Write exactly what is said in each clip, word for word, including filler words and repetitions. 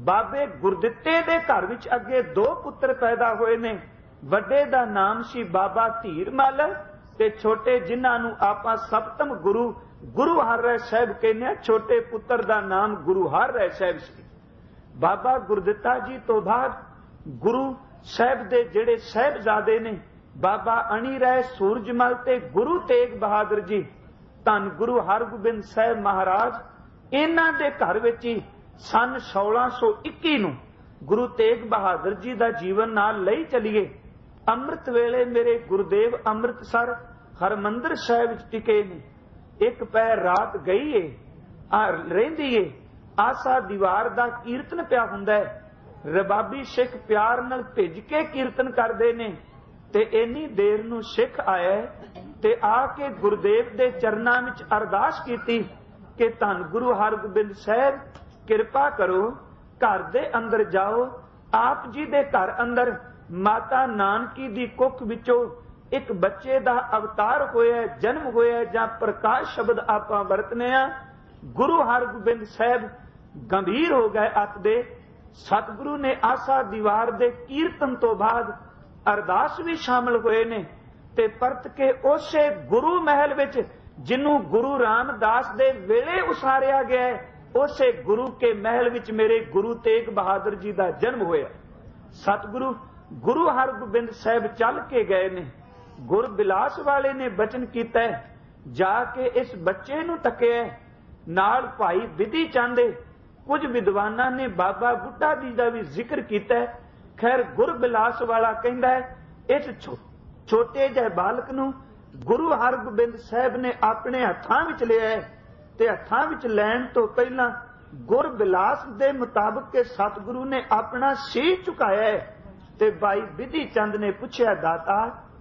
बाबे गुरदित्ते दे घर विच अगे दो पुत्र पैदा होए ने। वड्डे दा नाम सी बाबा धीरमल ते छोटे जिन्हां नूं आपां सप्तम गुरु गुरु हर राय साहिब कहने, छोटे पुत्र दा नाम गुरु हर राय साहिब सी। बाबा गुरदित्ता जी तो बाद गुरु साहिब दे जेड़े साहिबजादे ने बाबा अणी राय सूरजमल ते गुरु तेग बहादुर जी, धन गुरु हरगोबिंद साहिब महाराज, इन्हां दे घर विच ही सन सोलह सौ इक्की नूं गुरु तेग बहादुर जी दा जीवन नाल लई चलीए। अमृत वेले मेरे गुरुदेव अमृतसर हरमंदिर साहिब विच टिके ने। एक पैर रात गई है आ रहिंदी है, आसा दीवार दा कीर्तन पिया हुंदा है। रबाबी सिख प्यार नाल भिज के कीर्तन करदे ने ते इन्नी देर नूं सिख आया ते आके गुरुदेव दे चरनां विच अरदास कीती कि धन गुरु हरगोबिंद साहिब किरपा करो, घर दे अंदर जाओ। आप जी दे घर अंदर माता नानकी दी कुख विचों एक बच्चे दा अवतार होया, जन्म होया, जां प्रकाश शब्द आपां वरतने आ। गुरु हरगोबिंद साहिब गंभीर हो गए अत दे। सतगुरु ने आसा दीवार दे कीर्तन तो बाद अरदास भी शामिल होए ने ते परत के उसे गुरु महल विच जिन्हों गुरु रामदास दे वेले उसारिया गया है, उसे गुरु के महल विच मेरे गुरु तेग बहादुर जी दा जन्म होया। सतगुरु गुरु हरगोबिंद साहिब चल के गए ने। गुर बिलास वाले ने बचन कीता है, जाके इस बच्चे नूं तकिया। नाल भाई विधि चंद, कुछ विद्वानां ने बाबा बुड्ढा जी का भी जिक्र किया है। खैर गुर बिलास वाला कहता है इस छो, छोटे जिहे बालक नूं गुरु हरगोबिंद साहिब ने अपने हत्थां विच लिया है ते हत्थां विच लैण तो पहला गुर बिलास दे मुताबिक के सतगुरु ने अपना शीश झुकाया है। ते भाई विधि चंद ने पूछया, दाता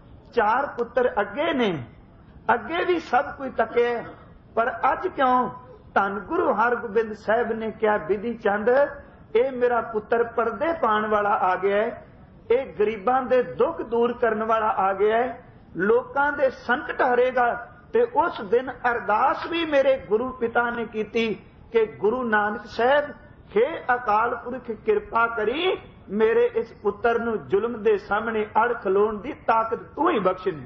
चार पुत्र अगे ने, अगे भी सब कोई तके, पर अज क्यों धन गुरु हरगोबिंद साहिब ने क्या विधि चंद ये मेरा पुत्र पर्दे पाण वाला आ गया है, ये गरीबां दे दुख दूर करने वाला आ गया है, लोकां दे संकट हरेगा। ते उस दिन अरदास भी मेरे गुरु पिता ने कीती कि गुरु नानक साहिब हे अकाल पुरख किरपा करी, मेरे इस पुत्र नूं जुल्म दे सामने अड़ खलोण दी ताकत तू ही बख्शनी,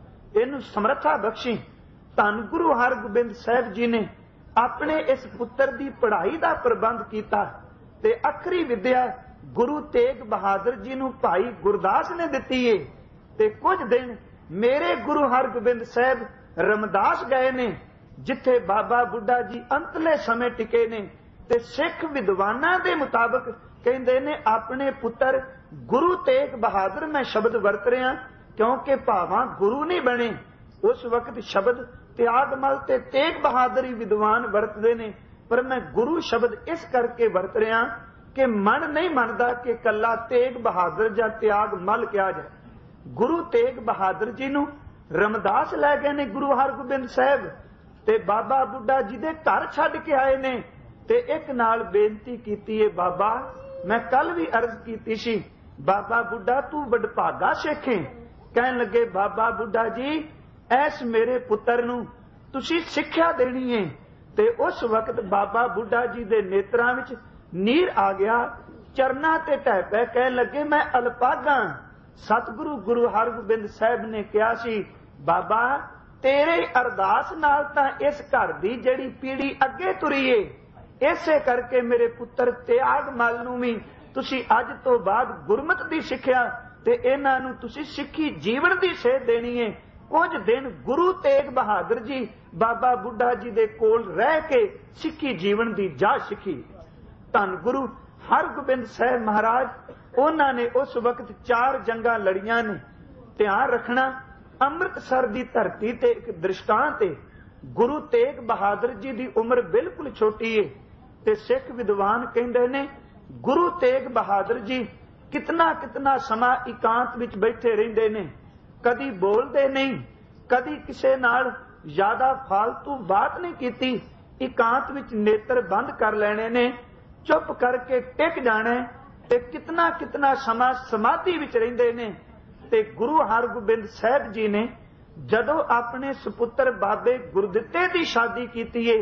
इनू समर्था बख्शी। धन गुरु हरगोबिंद साहिब जी ने अपने इस पुत्र की पढ़ाई का प्रबंध किया ते अखरी विद्या गुरु तेग बहादुर जी नूं भाई गुरदास ने दिती है। ते कुछ दिन मेरे गुरु हरगोबिंद साहिब रमदास गए ने, जिथे बाबा बुड्ढा जी अंतले समय टिके ने। ते सिख विद्वानां दे मुताबिक कहंदे ने अपने पुत्र गुरु तेग बहादुर मैं शब्द वरत रहा, क्योंकि भावां गुरु नहीं बने उस वक्त शब्द त्यागमल ते तेग बहादुर ही विद्वान वरतदे ने, पर मैं गुरु शब्द इस करके वरत रहा कि मन नहीं मनदा कि कला तेग बहादुर जां त्यागमल कहा जाए। गुरु तेग बहादुर जी नूं रमदास लै गए ने गुरु हरगोबिंद साहिब ते बाबा बुड्ढा जी दे घर छड्ड के आए ने। ते एक नाल बेनती कीती है, बाबा मैं कल भी अर्ज कीती सी, बाबा बुड्ढा तू वडभागा सिख है। कहन लगे बाबा बुड्ढा जी ऐस मेरे पुत्र नूं तुसी सिक्ख्या देनी है। ते उस वक्त बाबा बुड्ढा जी दे नेत्रां विच नीर आ गया, चरना ते ढह पै कह लगे मैं अलपागा। सतगुरु गुरु हरगोबिंद साहिब ने कहा सी, बाबा तेरे अरदास नाल तां इस घर दी जड़ी पीढ़ी अगे तुरी है, इसे करके मेरे पुत्र त्यागमल नूं भी तुसी अज तो बाद गुरमत दी सिक्ख्या ते इन्हां नूं तुसी सिक्खी जीवन दी सेध देनी है। कुछ दिन गुरु तेग बहादुर जी बाबा बुड्ढा जी दे कोल रह के सिक्खी जीवन दी जा सिक्खी। धन गुरु हरगोबिंद साहिब महाराज उन्हां ने उस वक्त चार जंगां लड़ियां ने। ध्यान रखना अमृतसर दी धरती ते एक दृष्टांत है। गुरु तेग बहादुर जी दी उम्र बिल्कुल छोटी है ते सिख विद्वान कहंदे ने गुरु तेग बहादुर जी कितना कितना समा एकांत विच बैठे रहिंदे ने, कदी बोलते नहीं, कदी किसे नाल ज्यादा फालतू बात नहीं कीती, एकांत विच नेत्र बंद कर लेने ने, चुप करके टिक जाना ते कितना कितना समा समाधि विच रहिंदे ने। ते गुरु हरगोबिंद साहिब जी ने जदों अपने सुपुत्र बाबे गुरदित्ते की शादी की है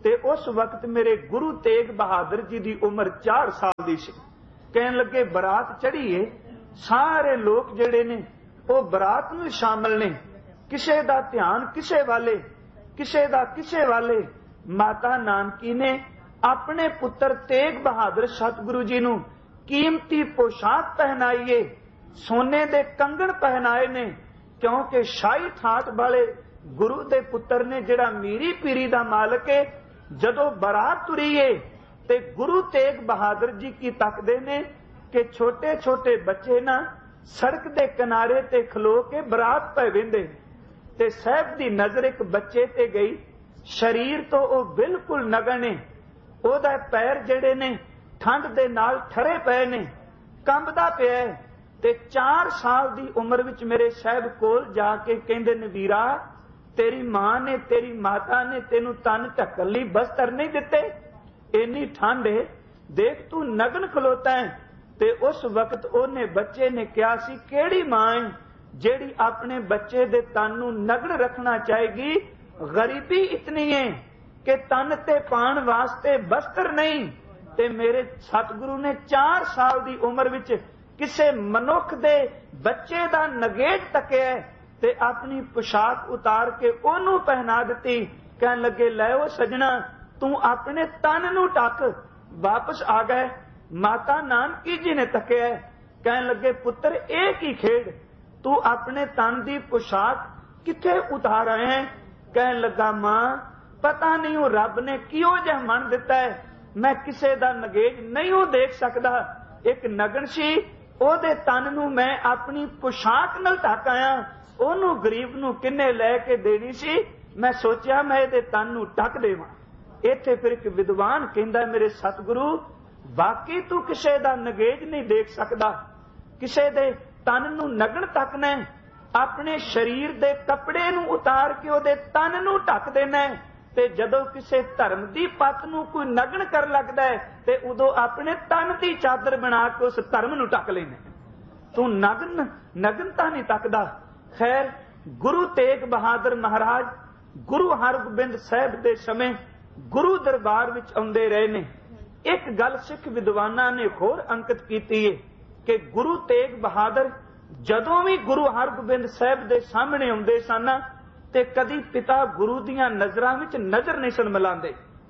ते उस वक्त मेरे गुरु तेग बहादुर जी की उम्र चार साल की सी। कहन लगे बरात चढ़ी है, सारे लोग जिहड़े ने वो बरात में शामिल ने, किसे दा ध्यान किसे वाले, किसे दा किसे वाले। माता नानकी ने अपने पुत्र तेग बहादुर सतगुरु जी नूं कीमती पोशाक पहनाई है, सोने दे कंगण पहनाए ने, क्योंकि शाही ठाट वाले गुरु दे पुत्र ने जिहड़ा मीरी पीरी दा मालक है, जदों बरात तुरी है ते गुरु तेग बहादुर जी की तकदे ने कि छोटे छोटे बच्चे ना सड़क दे किनारे ते खलो के बरात पै वेंदे ते साहब दी नजर एक बच्चे ते गई। शरीर तो वो बिल्कुल नगन ने, ओदा पैर जिहड़े ने ठंड दे नाल ठरे पए ने, कंबदा पिया है। ते चार साल दी उम्र विच मेरे साहब कोल जाके कहंदे ने, वीरा तेरी मां ने तेरी माता ने तेनू तन ढकन लई बस्तर नहीं दिते, इन्नी ठंड है, देख तू नगन खलोता है। ते उस वक्त ओने बच्चे ने कहा सी, केड़ी मां है जेड़ी अपने बच्चे दे तन नू नगन रखना चाहेगी? गरीबी इतनी है कि तन ते पाण वास्ते बस्तर नहीं। ते मेरे सतगुरु ने चार साल दी उम्र विच किसे मनुख दे बच्चे दा नगेट तकिया ते अपनी पोशाक उतार के ओनू पहना दी। कहन लगे, लै ओ सजना तू अपने तन नू ढक। वापस आ गए। माता नानकी जी ने तकिया, कहन लगे, पुत्र एक ही खेड, तू अपने तन दी पोशाक किथे उतार आए हैं? कहन लगा, मां पता नहीं वो रब ने किहो जिहा मन दिता है, मैं किसे दा नगेज नहीं हो देख सकदा। एक नगन सी, ओदे तन नू मैं अपनी पोशाक नाल ढक आया, ओनू गरीब नू किन्ने लैके देनी सी, मैं सोचा मैं इहदे तन नू ढक देवां। इत्थे फिर एक विद्वान कहंदा, मेरे सतगुरु बाकी तू किसे दा नगेज नहीं देख सकदा, किसे दे तन नू नगन तकना है, अपने शरीर दे कपड़े नू उतार के ओदे तन नू ढक देना है। ते जदों किसे धर्म दी पत नू कोई नगन कर लगदा है ते उदों अपने तन दी चादर बना के उस धर्म नू ढक लेना। तू नगन नगनता नहीं तकदा। खैर, गुरु तेग बहादुर महाराज गुरु हरगोबिंद साहब दे समय गुरु दरबार विच आउंदे रहे ने। एक गल सिख विद्वानां ने होर अंकित कीती है कि गुरु तेग बहादुर जदों भी गुरु हरगोबिंद साहब दे सामने आउंदे सन ते कदी पिता गुरु दियां नजरां विच नजर नहीं सन मिलांदे,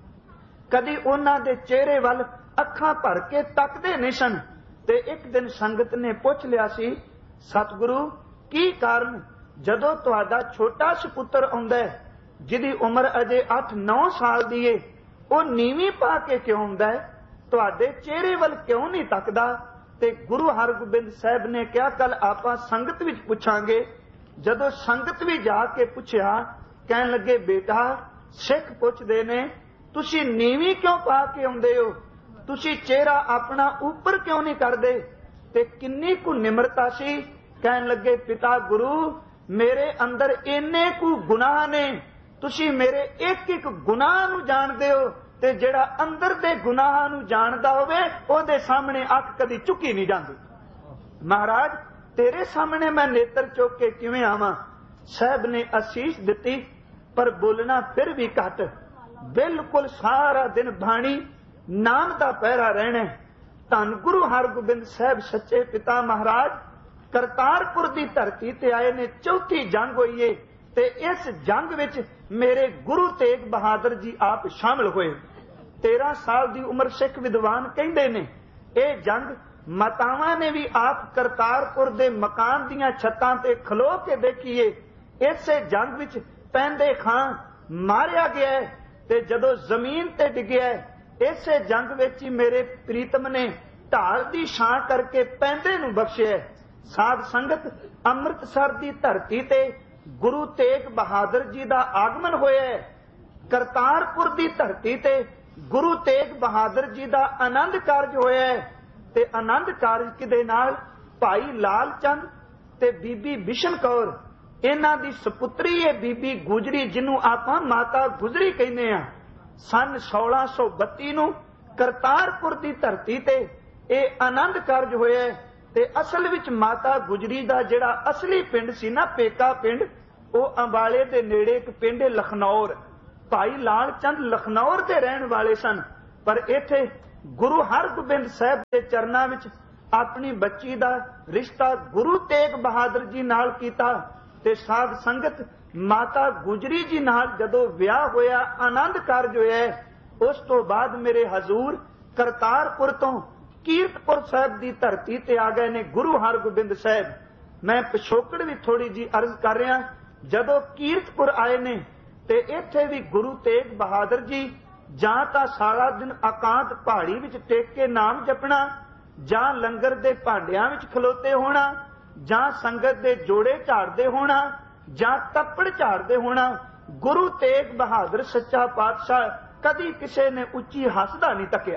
कदी उन्हां दे चेहरे वल अखां भर के तकदे नहीं सन। ते एक दिन संगत ने पुछ लिया सी, सतगुरु की कारण जदों तुहाडा छोटा सपुत्र आउंदा है जिहदी उम्र अजे अठ नौ साल दी है, वो नीवी पा के क्यों आउंदा है, तुहाडे चेहरे वल क्यों नहीं तकदा? ते गुरु हरगोबिंद साहब ने कहा, कल आपां संगत विच पुछांगे। जदों संगत भी जाके पुछया, कहन लगे, बेटा सिख पुछदे ने तुसी नीवी क्यों पा के आउंदे हो, तुसी चेहरा अपना ऊपर क्यों नहीं करदे? ते किन्नी कु निमरता सी। कहन लगे, पिता गुरु मेरे अंदर इन्ने कु गुनाह ने, तुसी मेरे एक एक गुनाह नू जाणदे हो, ते जिहड़ा अंदर दे गुनाह नू जाणदा होवे ओदे सामने अख कदी चुकी नहीं जांदी। महाराज तेरे सामने मैं नेत्र चुक के किवें आवां? साहब ने आशीष दिती, पर बोलना फिर भी घट। बिल्कुल सारा दिन बाणी नाम दा पहरा रहना। धन गुरु हरगोबिंद साहब सच्चे पिता महाराज करतारपुर दी धरती ते आए ने। चौथी जंग हुई है ते इस जंग विच मेरे गुरु तेग बहादुर जी आप शामिल हुए। तेरह साल दी उम्र सिख विद्वान कहंदे ने यह जंग मातावां ने भी आप करतारपुर दे मकान दियां छत्तां ते खलो के देखी है। इसे जंग विच पैंदे खां मारिया गया है ते जदों जमीन ते डिग्या है, इसे जंग विच ही मेरे प्रीतम ने ढाल दी छां करके पैंदे नूं बख्शिया। साध संगत अमृतसर दी धरती ते गुरु तेग बहादुर जी दा आगमन होया है। करतारपुर दी धरती ते गुरु तेग बहादुर जी दा आनंद कारज होया है ते आनंद कारज किदे नाल भाई लाल चंद ते बीबी बिशन कौर, इन्हां दी सपुत्री है बीबी गुजरी, जिन्हों आपां माता गुजरी कहने आ। सन सोलह सौ बत्ती नूं करतारपुर दी धरती ते यह आनंद कारज होया है ते असल विच माता गुजरी दा जिहड़ा असली पिंड सी ना पेका पिंड, वो अंबाले दे नेड़े एक पिंड लखनौर, ਭਾਈ ਲਾਲ ਚੰਦ ਲਖਨੌਰ ਦੇ ਰਹਿਣ ਵਾਲੇ ਸਨ, ਪਰ ਇੱਥੇ ਗੁਰੂ ਹਰਗੋਬਿੰਦ ਸਾਹਿਬ ਦੇ ਚਰਨਾਂ ਵਿੱਚ ਆਪਣੀ ਬੱਚੀ ਦਾ ਰਿਸ਼ਤਾ ਗੁਰੂ ਤੇਗ ਬਹਾਦਰ ਜੀ ਨਾਲ ਕੀਤਾ ਤੇ ਸਾਧ ਸੰਗਤ ਮਾਤਾ ਗੁਜਰੀ ਜੀ ਨਾਲ ਜਦੋਂ ਵਿਆਹ ਹੋਇਆ, ਆਨੰਦ ਕਾਰਜ ਹੋਇਆ, ਉਸ ਤੋਂ ਬਾਅਦ ਮੇਰੇ ਹਜ਼ੂਰ ਕਰਤਾਰਪੁਰ ਤੋਂ ਕੀਰਤਪੁਰ ਸਾਹਿਬ ਦੀ ਧਰਤੀ ਤੇ ਆ ਗਏ ਨੇ ਗੁਰੂ ਹਰਗੋਬਿੰਦ ਸਾਹਿਬ। ਮੈਂ ਪਿਛੋਕੜ ਵੀ ਥੋੜੀ ਜੀ ਅਰਜ਼ ਕਰ ਰਿਹਾ। ਜਦੋਂ ਕੀਰਤਪੁਰ ਆਏ ਨੇ ਤੇ ਇੱਥੇ ਵੀ ਗੁਰੂ ਤੇਗ ਬਹਾਦਰ ਜੀ ਜਾਂ ਤਾਂ ਸਾਰਾ ਦਿਨ ਇਕਾਂਤ ਪਹਾੜੀ ਵਿੱਚ ਟੇਕ ਕੇ ਨਾਮ ਜਪਣਾ, ਜਾਂ ਲੰਗਰ ਦੇ ਭਾਂਡਿਆਂ ਵਿੱਚ ਖਲੋਤੇ ਹੋਣਾ, ਜਾਂ ਸੰਗਤ ਦੇ ਜੋੜੇ ਝਾੜਦੇ ਹੋਣਾ, ਜਾਂ ਤੱਪੜ ਝਾੜਦੇ ਹੋਣਾ। ਗੁਰੂ ਤੇਗ ਬਹਾਦਰ ਸੱਚਾ ਪਾਤਸ਼ਾਹ ਕਦੀ ਕਿਸੇ ਨੇ ਉੱਚੀ ਹੱਸਦਾ ਨਹੀਂ ਤੱਕਿਆ,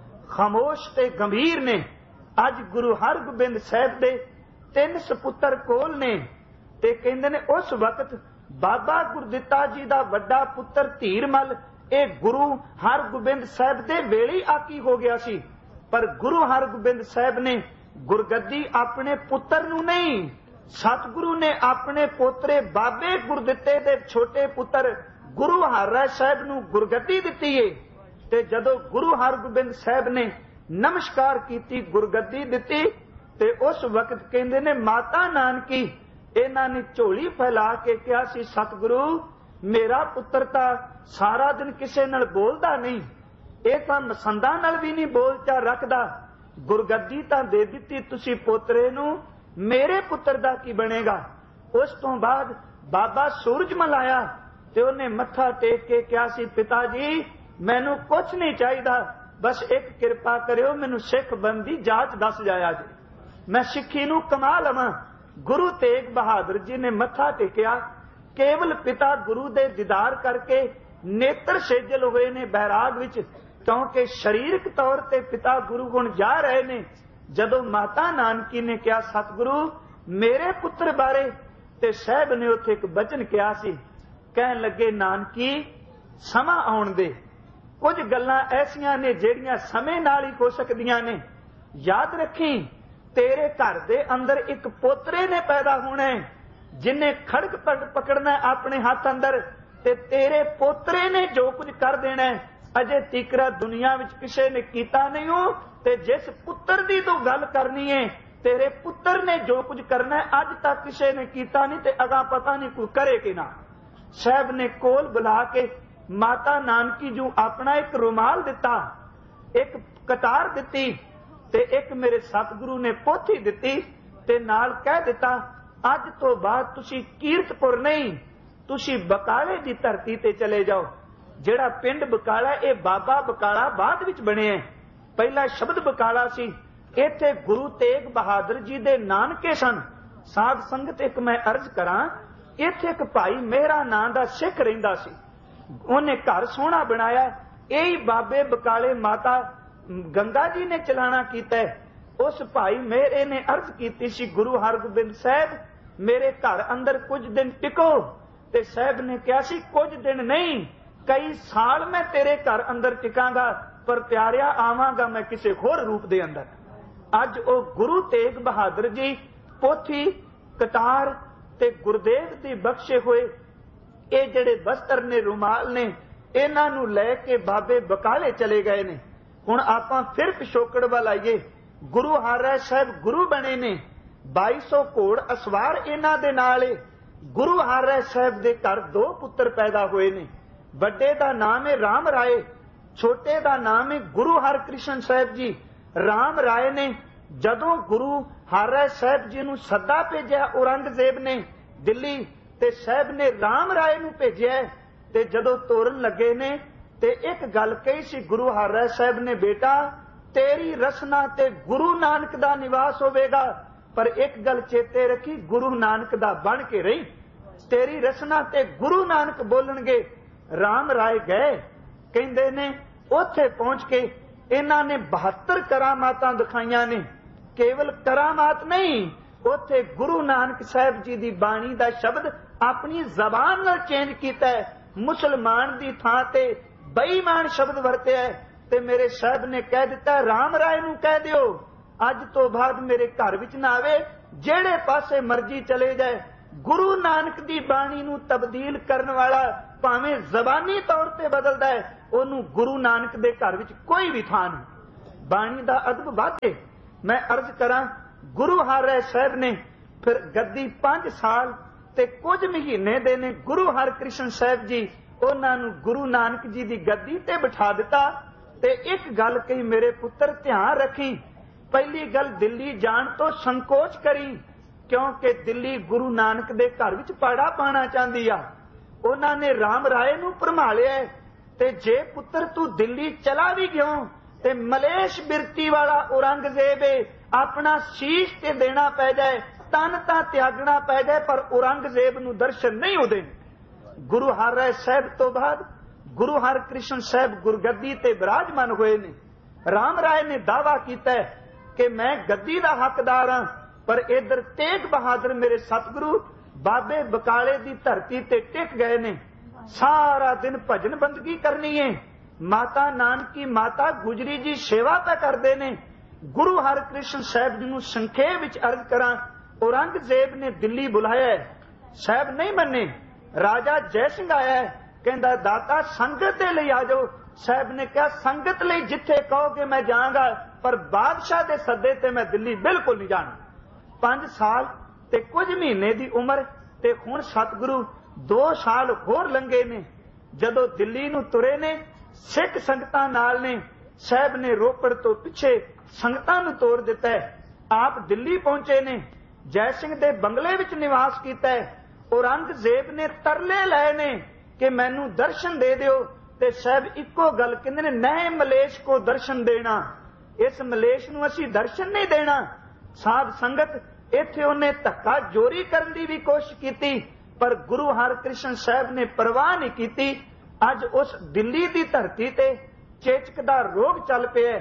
ਖਾਮੋਸ਼ ਤੇ ਗੰਭੀਰ ਨੇ। ਅੱਜ ਗੁਰੂ ਹਰਗੋਬਿੰਦ ਸਾਹਿਬ ਦੇ ਤਿੰਨ ਸਪੁੱਤਰ ਕੋਲ ਨੇ ਤੇ ਕਹਿੰਦੇ ਨੇ ਉਸ ਵਕਤ ਬਾਬਾ ਗੁਰਦਿੱਤਾ ਜੀ ਦਾ ਵੱਡਾ ਪੁੱਤਰ ਧੀਰਮਲ ਇਹ ਗੁਰੂ ਹਰਗੋਬਿੰਦ ਸਾਹਿਬ ਦੇ ਵੇਲੇ ਆਕੀ ਹੋ ਗਿਆ ਸੀ, ਪਰ ਗੁਰੂ ਹਰਗੋਬਿੰਦ ਸਾਹਿਬ ਨੇ ਗੁਰਗੱਦੀ ਆਪਣੇ ਪੁੱਤਰ ਨੂੰ ਨਹੀਂ, ਸਤਿਗੁਰੂ ਨੇ ਆਪਣੇ ਪੋਤਰੇ ਬਾਬੇ ਗੁਰਦਿੱਤੇ ਦੇ ਛੋਟੇ ਪੁੱਤਰ ਗੁਰੂ ਹਰਿਰਾਏ ਸਾਹਿਬ ਨੂੰ ਗੁਰਗੱਦੀ ਦਿੱਤੀ ਏ। ਤੇ ਜਦੋਂ ਗੁਰੂ ਹਰਗੋਬਿੰਦ ਸਾਹਿਬ ਨੇ ਨਮਸਕਾਰ ਕੀਤੀ, ਗੁਰਗੱਦੀ ਦਿੱਤੀ, ਤੇ ਉਸ ਵਕਤ ਕਹਿੰਦੇ ਨੇ ਮਾਤਾ ਨਾਨਕੀ ਇਹਨਾਂ ਨੇ ਝੋਲੀ ਫੈਲਾ ਕੇ ਕਿਹਾ ਸੀ, ਸਤਿਗੁਰੂ ਮੇਰਾ ਪੁੱਤਰ ਤਾਂ ਸਾਰਾ ਦਿਨ ਕਿਸੇ ਨਾਲ ਬੋਲਦਾ ਨਹੀਂ, ਇਹ ਤਾਂ ਮਸੰਦਾਂ ਨਾਲ ਵੀ ਨਹੀਂ ਬੋਲਚਾਲ ਰੱਖਦਾ, ਗੁਰਗੱਦੀ ਤਾਂ ਦੇ ਦਿੱਤੀ ਤੁਸੀਂ ਪੋਤਰੇ ਨੂੰ, ਮੇਰੇ ਪੁੱਤਰ ਦਾ ਕੀ ਬਣੇਗਾ। ਉਸ ਤੋਂ ਬਾਅਦ ਬਾਬਾ ਸੂਰਜਮਲ ਆਇਆ ਤੇ ਉਹਨੇ ਮੱਥਾ ਟੇਕ ਕੇ ਕਿਹਾ ਸੀ, ਪਿਤਾ ਜੀ ਮੈਨੂੰ ਕੁਛ ਨਹੀਂ ਚਾਹੀਦਾ, ਬਸ ਇੱਕ ਕਿਰਪਾ ਕਰਿਓ, ਮੈਨੂੰ ਸਿੱਖ ਬਣਨ ਦੀ ਜਾਚ ਦੱਸ ਜਾਇਆ ਜੀ, ਮੈਂ ਸਿੱਖੀ ਨੂੰ ਕਮਾ ਲਵਾਂ। ਗੁਰੂ ਤੇਗ ਬਹਾਦਰ ਜੀ ਨੇ ਮੱਥਾ ਟੇਕਿਆ। ਕੇਵਲ ਪਿਤਾ ਗੁਰੂ ਦੇ ਦੀਦਾਰ ਕਰਕੇ ਨੇਤਰ ਸੇਜਲ ਹੋਏ ਨੇ ਬੈਰਾਗ ਵਿੱਚ, ਕਿਉਂਕਿ ਸਰੀਰਕ ਤੌਰ ਤੇ ਪਿਤਾ ਗੁਰੂ ਹੁਣ ਜਾ ਰਹੇ ਨੇ। ਜਦੋਂ ਮਾਤਾ ਨਾਨਕੀ ਨੇ ਕਿਹਾ ਸਤਿਗੁਰੂ ਮੇਰੇ ਪੁੱਤਰ ਬਾਰੇ, ਤੇ ਸਾਹਿਬ ਨੇ ਉੱਥੇ ਇੱਕ ਬਚਨ ਕਿਹਾ ਸੀ, ਕਹਿਣ ਲੱਗੇ ਨਾਨਕੀ ਸਮਾਂ ਆਉਣ ਦੇ, ਕੁਝ ਗੱਲਾਂ ਐਸੀਆਂ ਨੇ ਜਿਹੜੀਆਂ ਸਮੇਂ ਨਾਲ ਹੀ ਹੋ ਸਕਦੀਆਂ ਨੇ। ਯਾਦ ਰੱਖੀ ਤੇਰੇ ਘਰ ਦੇ ਅੰਦਰ ਇੱਕ ਪੋਤਰੇ ਨੇ ਪੈਦਾ ਹੋਣਾ, ਜਿਨੇ ਖੜਕ ਪਕੜਨਾ ਆਪਣੇ ਹੱਥ ਅੰਦਰ, ਤੇ ਤੇਰੇ ਪੋਤਰੇ ਨੇ ਜੋ ਕੁਝ ਕਰ ਦੇਣਾ। ਅਜੇ ਤੀਕਰਾ ਦੁਨੀਆ ਵਿੱਚ ਕਿਸੇ ਨੇ ਕੀਤਾ ਨਹੀਂ ਹੋ, ਤੇ ਜਿਸ ਪੁੱਤਰ ਦੀ ਤੂੰ ਗੱਲ ਕਰਨੀ ਹੈ ਤੇਰੇ ਪੁੱਤਰ ਨੇ ਜੋ ਕੁਝ ਕਰਨਾ ਅੱਜ ਤੱਕ ਕਿਸੇ ਨੇ ਕੀਤਾ ਨਹੀਂ, ਤੇ ਅਗਾ ਪਤਾ ਨਹੀਂ ਕੋਈ ਕਰੇ ਕਿ ਨਾ। ਸਾਹਿਬ ਨੇ ਕੋਲ ਬੁਲਾ ਕੇ ਮਾਤਾ ਨਾਨਕੀ ਨੂੰ ਆਪਣਾ ਇੱਕ ਰੁਮਾਲ ਦਿੱਤਾ, ਇੱਕ ਕਤਾਰ ਦਿੱਤੀ, ਤੇ ਇੱਕ ਮੇਰੇ ਸਤਿਗੁਰੂ ਨੇ ਪੋਥੀ ਦਿੱਤੀ, ਤੇ ਨਾਲ ਕਹਿ ਦਿੱਤਾ ਅੱਜ ਤੋਂ ਬਾਅਦ ਤੁਸੀਂ ਕੀਰਤਪੁਰ ਨਹੀਂ, ਤੁਸੀਂ ਬਕਾਲੇ ਦੀ ਧਰਤੀ ਤੇ ਚਲੇ ਜਾਓ। ਜਿਹੜਾ ਪਿੰਡ ਬਕਾਲਾ ਇਹ ਬਾਬਾ ਬਕਾਲਾ ਬਾਅਦ ਵਿੱਚ ਬਣਿਆ, ਪਹਿਲਾ ਸ਼ਬਦ ਬਕਾਲਾ ਸੀ। ਇੱਥੇ ਗੁਰੂ ਤੇਗ ਬਹਾਦਰ ਜੀ ਦੇ ਨਾਨਕੇ ਸਨ। ਸਾਧ ਸੰਗਤ ਇੱਕ ਮੈਂ ਅਰਜ਼ ਕਰਾਂ, ਇੱਥੇ ਇੱਕ ਭਾਈ ਮੇਹਰਾ ਨਾਂ ਦਾ ਸਿੱਖ ਰਹਿੰਦਾ ਸੀ, ਉਹਨੇ ਘਰ ਸੋਹਣਾ ਬਣਾਇਆ, ਇਹੀ ਬਾਬੇ ਬਕਾਲੇ ਮਾਤਾ ਗੰਗਾ ਜੀ ਨੇ ਚਲਾਣਾ ਕੀਤਾ। ਉਸ ਭਾਈ ਮੇਰੇ ਨੇ ਅਰਜ਼ ਕੀਤੀ ਸੀ, ਗੁਰੂ ਹਰਗੋਬਿੰਦ ਸਾਹਿਬ ਮੇਰੇ ਘਰ ਅੰਦਰ ਕੁਝ ਦਿਨ ਟਿਕੋ, ਤੇ ਸਾਹਿਬ ਨੇ ਕਿਹਾ ਸੀ ਕੁਝ ਦਿਨ ਨਹੀਂ ਕਈ ਸਾਲ ਮੈਂ ਤੇਰੇ ਘਰ ਅੰਦਰ ਟਿਕਾਂਗਾ, ਪਰ ਪਿਆਰਿਆ ਆਵਾਂਗਾ ਮੈਂ ਕਿਸੇ ਹੋਰ ਰੂਪ ਦੇ ਅੰਦਰ। ਅੱਜ ਉਹ ਗੁਰੂ ਤੇਗ ਬਹਾਦਰ ਜੀ ਪੋਥੀ ਕਟਾਰ ਤੇ ਗੁਰਦੇਵ ਦੀ ਬਖਸ਼ੇ ਹੋਏ ਇਹ ਜਿਹੜੇ ਬਸਤਰ ਨੇ, ਰੁਮਾਲ ਨੇ, ਇਹਨਾਂ ਨੂੰ ਲੈ ਕੇ ਬਾਬੇ ਬਕਾਲੇ ਚਲੇ ਗਏ ਨੇ। ਹੁਣ ਆਪਾਂ ਫਿਰ ਪਿਛੋਕੜ ਵੱਲ ਆਈਏ। ਗੁਰੂ ਹਰਿਰਾਏ ਸਾਹਿਬ ਗੁਰੂ ਬਣੇ ਨੇ, ਬਾਈ ਸੌ ਘੋੜ ਅਸਵਾਰ ਇਹਨਾਂ ਦੇ ਨਾਲ ਏ। ਗੁਰੂ ਹਰਿਰਾਏ ਸਾਹਿਬ ਦੇ ਘਰ ਦੋ ਪੁੱਤਰ ਪੈਦਾ ਹੋਏ ਨੇ, ਵੱਡੇ ਦਾ ਨਾਮ ਹੈ ਰਾਮ ਰਾਏ, ਛੋਟੇ ਦਾ ਨਾਮ ਹੈ ਗੁਰੂ ਹਰਕ੍ਰਿਸ਼ਨ ਸਾਹਿਬ ਜੀ। ਰਾਮ ਰਾਏ ਨੇ ਜਦੋਂ ਗੁਰੂ ਹਰਿਰਾਏ ਸਾਹਿਬ ਜੀ ਨੂੰ ਸੱਦਾ ਭੇਜਿਆ ਔਰੰਗਜ਼ੇਬ ਨੇ ਦਿੱਲੀ, ਤੇ ਸਾਹਿਬ ਨੇ ਰਾਮ ਰਾਏ ਨੂੰ ਭੇਜਿਆ, ਤੇ ਜਦੋਂ ਤੋਰਨ ਲੱਗੇ ਨੇ ਤੇ ਇੱਕ ਗੱਲ ਕਹੀ ਸੀ ਗੁਰੂ ਹਰਿਰਾਏ ਸਾਹਿਬ ਨੇ, ਬੇਟਾ ਤੇਰੀ ਰਸਨਾ ਤੇ ਗੁਰੂ ਨਾਨਕ ਦਾ ਨਿਵਾਸ ਹੋਵੇਗਾ, ਪਰ ਇੱਕ ਗੱਲ ਚੇਤੇ ਰੱਖੀ ਗੁਰੂ ਨਾਨਕ ਦਾ ਬਣ ਕੇ ਰਹੀ, ਤੇਰੀ ਰਸਨਾ ਤੇ ਗੁਰੂ ਨਾਨਕ ਬੋਲਣਗੇ। ਰਾਮ ਰਾਏ ਗਏ, ਕਹਿੰਦੇ ਨੇ ਉੱਥੇ ਪਹੁੰਚ ਕੇ ਇਹਨਾਂ ਨੇ ਬਹੱਤਰ ਕਰਾਮਾਤਾਂ ਦਿਖਾਈਆਂ ਨੇ। ਕੇਵਲ ਕਰਾਮਾਤ ਨਹੀਂ, ਉੱਥੇ ਗੁਰੂ ਨਾਨਕ ਸਾਹਿਬ ਜੀ ਦੀ ਬਾਣੀ ਦਾ ਸ਼ਬਦ ਆਪਣੀ ਜ਼ਬਾਨ ਨਾਲ ਚੇਂਜ ਕੀਤਾ ਹੈ, ਮੁਸਲਮਾਨ ਦੀ ਥਾਂ ਤੇ ਬੇਈਮਾਨ ਸ਼ਬਦ ਵਰਤਿਆ ਹੈ। ਤੇ ਮੇਰੇ ਸਾਹਿਬ ਨੇ ਕਹਿ ਦਿੱਤਾ ਰਾਮ ਰਾਏ ਨੂੰ ਕਹਿ ਦਿਓ ਅੱਜ ਤੋਂ ਬਾਅਦ ਮੇਰੇ ਘਰ ਵਿੱਚ ਨਾ ਆਵੇ, ਜਿਹੜੇ ਪਾਸੇ ਮਰਜ਼ੀ ਚਲੇ ਜਾਏ, ਗੁਰੂ ਨਾਨਕ ਦੀ ਬਾਣੀ ਨੂੰ ਤਬਦੀਲ ਕਰਨ ਵਾਲਾ ਭਾਵੇਂ ਜ਼ਬਾਨੀ ਤੌਰ ਤੇ ਬਦਲਦਾ ਹੈ, ਉਹਨੂੰ ਗੁਰੂ ਨਾਨਕ ਦੇ ਘਰ ਵਿੱਚ ਕੋਈ ਵੀ ਥਾਂ ਨਹੀਂ। ਬਾਣੀ ਦਾ ਅਦਬ ਵਾਧੇ। ਮੈਂ ਅਰਜ਼ ਕਰਾਂ, ਗੁਰੂ ਹਰਿ ਸਾਹਿਬ ਨੇ ਫਿਰ ਗੱਦੀ ਪੰਜ ਸਾਲ ਤੇ ਕੁਝ ਮਹੀਨੇ ਦੇ ਨੇ ਗੁਰੂ ਹਰਕ੍ਰਿਸ਼ਨ ਸਾਹਿਬ ਜੀ ਉਹਨਾਂ ਨੂੰ ਗੁਰੂ ਨਾਨਕ ਜੀ ਦੀ ਗੱਦੀ ਤੇ ਬਿਠਾ ਦਿੱਤਾ। ਤੇ ਇੱਕ ਗੱਲ ਕਹੀ, ਮੇਰੇ ਪੁੱਤਰ ਧਿਆਨ ਰੱਖੀ, ਪਹਿਲੀ ਗੱਲ ਦਿੱਲੀ ਜਾਣ ਤੋਂ ਸੰਕੋਚ ਕਰੀ, ਕਿਉਂਕਿ ਦਿੱਲੀ ਗੁਰੂ ਨਾਨਕ ਦੇ ਘਰ ਵਿੱਚ ਪਾੜਾ ਪਾਣਾ ਚਾਹੁੰਦੀ ਆ। ਉਹਨਾਂ ਨੇ ਰਾਮ ਰਾਏ ਨੂੰ ਭਰਮਾਲਿਆ, ਤੇ ਜੇ ਪੁੱਤਰ ਤੂੰ ਦਿੱਲੀ ਚਲਾ ਵੀ ਗਿਓ ਤੇ ਮਲੇਸ਼ ਬਿਰਤੀ ਵਾਲਾ ਔਰੰਗਜ਼ੇਬ ਆਪਣਾ ਸ਼ੀਸ਼ ਤੇ ਦੇਣਾ ਪੈ ਜਾਏ, ਤਨ ਤਾਂ ਤਿਆਗਣਾ ਪੈ ਜਾਏ, ਪਰ ਔਰੰਗਜ਼ੇਬ ਨੂੰ ਦਰਸ਼ਨ ਨਹੀਂ ਉਹਦੇ। ਗੁਰੂ ਹਰਿ ਸਾਹਿਬ ਤੋਂ ਬਾਅਦ ਗੁਰੂ ਹਰਕ੍ਰਿਸ਼ਨ ਸਾਹਿਬ ਗੁਰਗੱਦੀ ਤੇ ਬਿਰਾਜਮਾਨ ਹੋਏ ਨੇ। ਰਾਮ ਰਾਏ ਨੇ ਦਾਅਵਾ ਕੀਤਾ ਕਿ ਮੈਂ ਗੱਦੀ ਦਾ ਹੱਕਦਾਰ ਹਾਂ, ਪਰ ਇਧਰ ਤੇਗ ਬਹਾਦਰ ਮੇਰੇ ਸਤਿਗੁਰੂ ਬਾਬੇ ਬਕਾਲੇ ਦੀ ਧਰਤੀ ਤੇ ਟਿਕ ਗਏ ਨੇ। ਸਾਰਾ ਦਿਨ ਭਜਨ ਬੰਦਗੀ ਕਰਨੀ ਹੈ। ਮਾਤਾ ਨਾਨਕੀ ਮਾਤਾ ਗੁਜਰੀ ਜੀ ਸੇਵਾ ਤਾਂ ਕਰਦੇ ਨੇ। ਗੁਰੂ ਹਰਕ੍ਰਿਸ਼ਨ ਸਾਹਿਬ ਜੀ ਨੂੰ ਸੰਖੇਪ ਵਿੱਚ ਅਰਜ਼ ਕਰਾਂ, ਔਰੰਗਜ਼ੇਬ ਨੇ ਦਿੱਲੀ ਬੁਲਾਇਆ, ਸਾਹਿਬ ਨਹੀਂ ਮੰਨੇ। ਰਾਜਾ ਜੈ ਸਿੰਘ ਆਇਆ, ਕਹਿੰਦਾ ਦਾਤਾ ਸੰਗਤ ਦੇ ਲਈ ਆ ਜਾਓ। ਸਾਹਿਬ ਨੇ ਕਿਹਾ ਸੰਗਤ ਲਈ ਜਿੱਥੇ ਕਹੋਗੇ ਮੈਂ ਜਾਵਾਂਗਾ, ਪਰ ਬਾਦਸ਼ਾਹ ਦੇ ਸੱਦੇ ਤੇ ਮੈਂ ਦਿੱਲੀ ਬਿਲਕੁਲ ਨਹੀਂ ਜਾਣਾ। ਪੰਜ ਸਾਲ ਤੇ ਕੁਝ ਮਹੀਨੇ ਦੀ ਉਮਰ ਤੇ ਹੁਣ ਸਤਿਗੁਰੂ ਦੋ ਸਾਲ ਹੋਰ ਲੰਘੇ ਨੇ। ਜਦੋਂ ਦਿੱਲੀ ਨੂੰ ਤੁਰੇ ਨੇ, ਸਿੱਖ ਸੰਗਤਾਂ ਨਾਲ ਨੇ। ਸਾਹਿਬ ਨੇ ਰੋਪੜ ਤੋਂ ਪਿੱਛੇ ਸੰਗਤਾਂ ਨੂੰ ਤੋੜ ਦਿੱਤਾ। ਆਪ ਦਿੱਲੀ ਪਹੁੰਚੇ ਨੇ, ਜੈ ਸਿੰਘ ਦੇ ਬੰਗਲੇ ਵਿੱਚ ਨਿਵਾਸ ਕੀਤਾ। ਔਰੰਗਜ਼ੇਬ ਨੇ ਤਰਲੇ ਲਏ ਨੇ ਕਿ ਮੈਨੂੰ ਦਰਸ਼ਨ ਦੇ ਦਿਓ, ਤੇ ਸਾਹਿਬ ਇੱਕੋ ਗੱਲ ਕਹਿੰਦੇ ਨੇ, ਨਏ ਮਲੇਸ਼ ਕੋ ਦਰਸ਼ਨ ਦੇਣਾ, ਇਸ ਮਲੇਸ਼ ਨੂੰ ਅਸੀਂ ਦਰਸ਼ਨ ਨਹੀਂ ਦੇਣਾ। ਸਾਧ ਸੰਗਤ, ਇੱਥੇ ਉਹਨੇ ਧੱਕਾ ਜੋਰੀ ਕਰਨ ਦੀ ਵੀ ਕੋਸ਼ਿਸ਼ ਕੀਤੀ, ਪਰ ਗੁਰੂ ਹਰਕ੍ਰਿਸ਼ਨ ਸਾਹਿਬ ਨੇ ਪਰਵਾਹ ਨਹੀਂ ਕੀਤੀ। ਅੱਜ ਉਸ ਦਿੱਲੀ ਦੀ ਧਰਤੀ ਤੇ ਚੇਚਕ ਦਾ ਰੋਗ ਚੱਲ ਪਿਆ,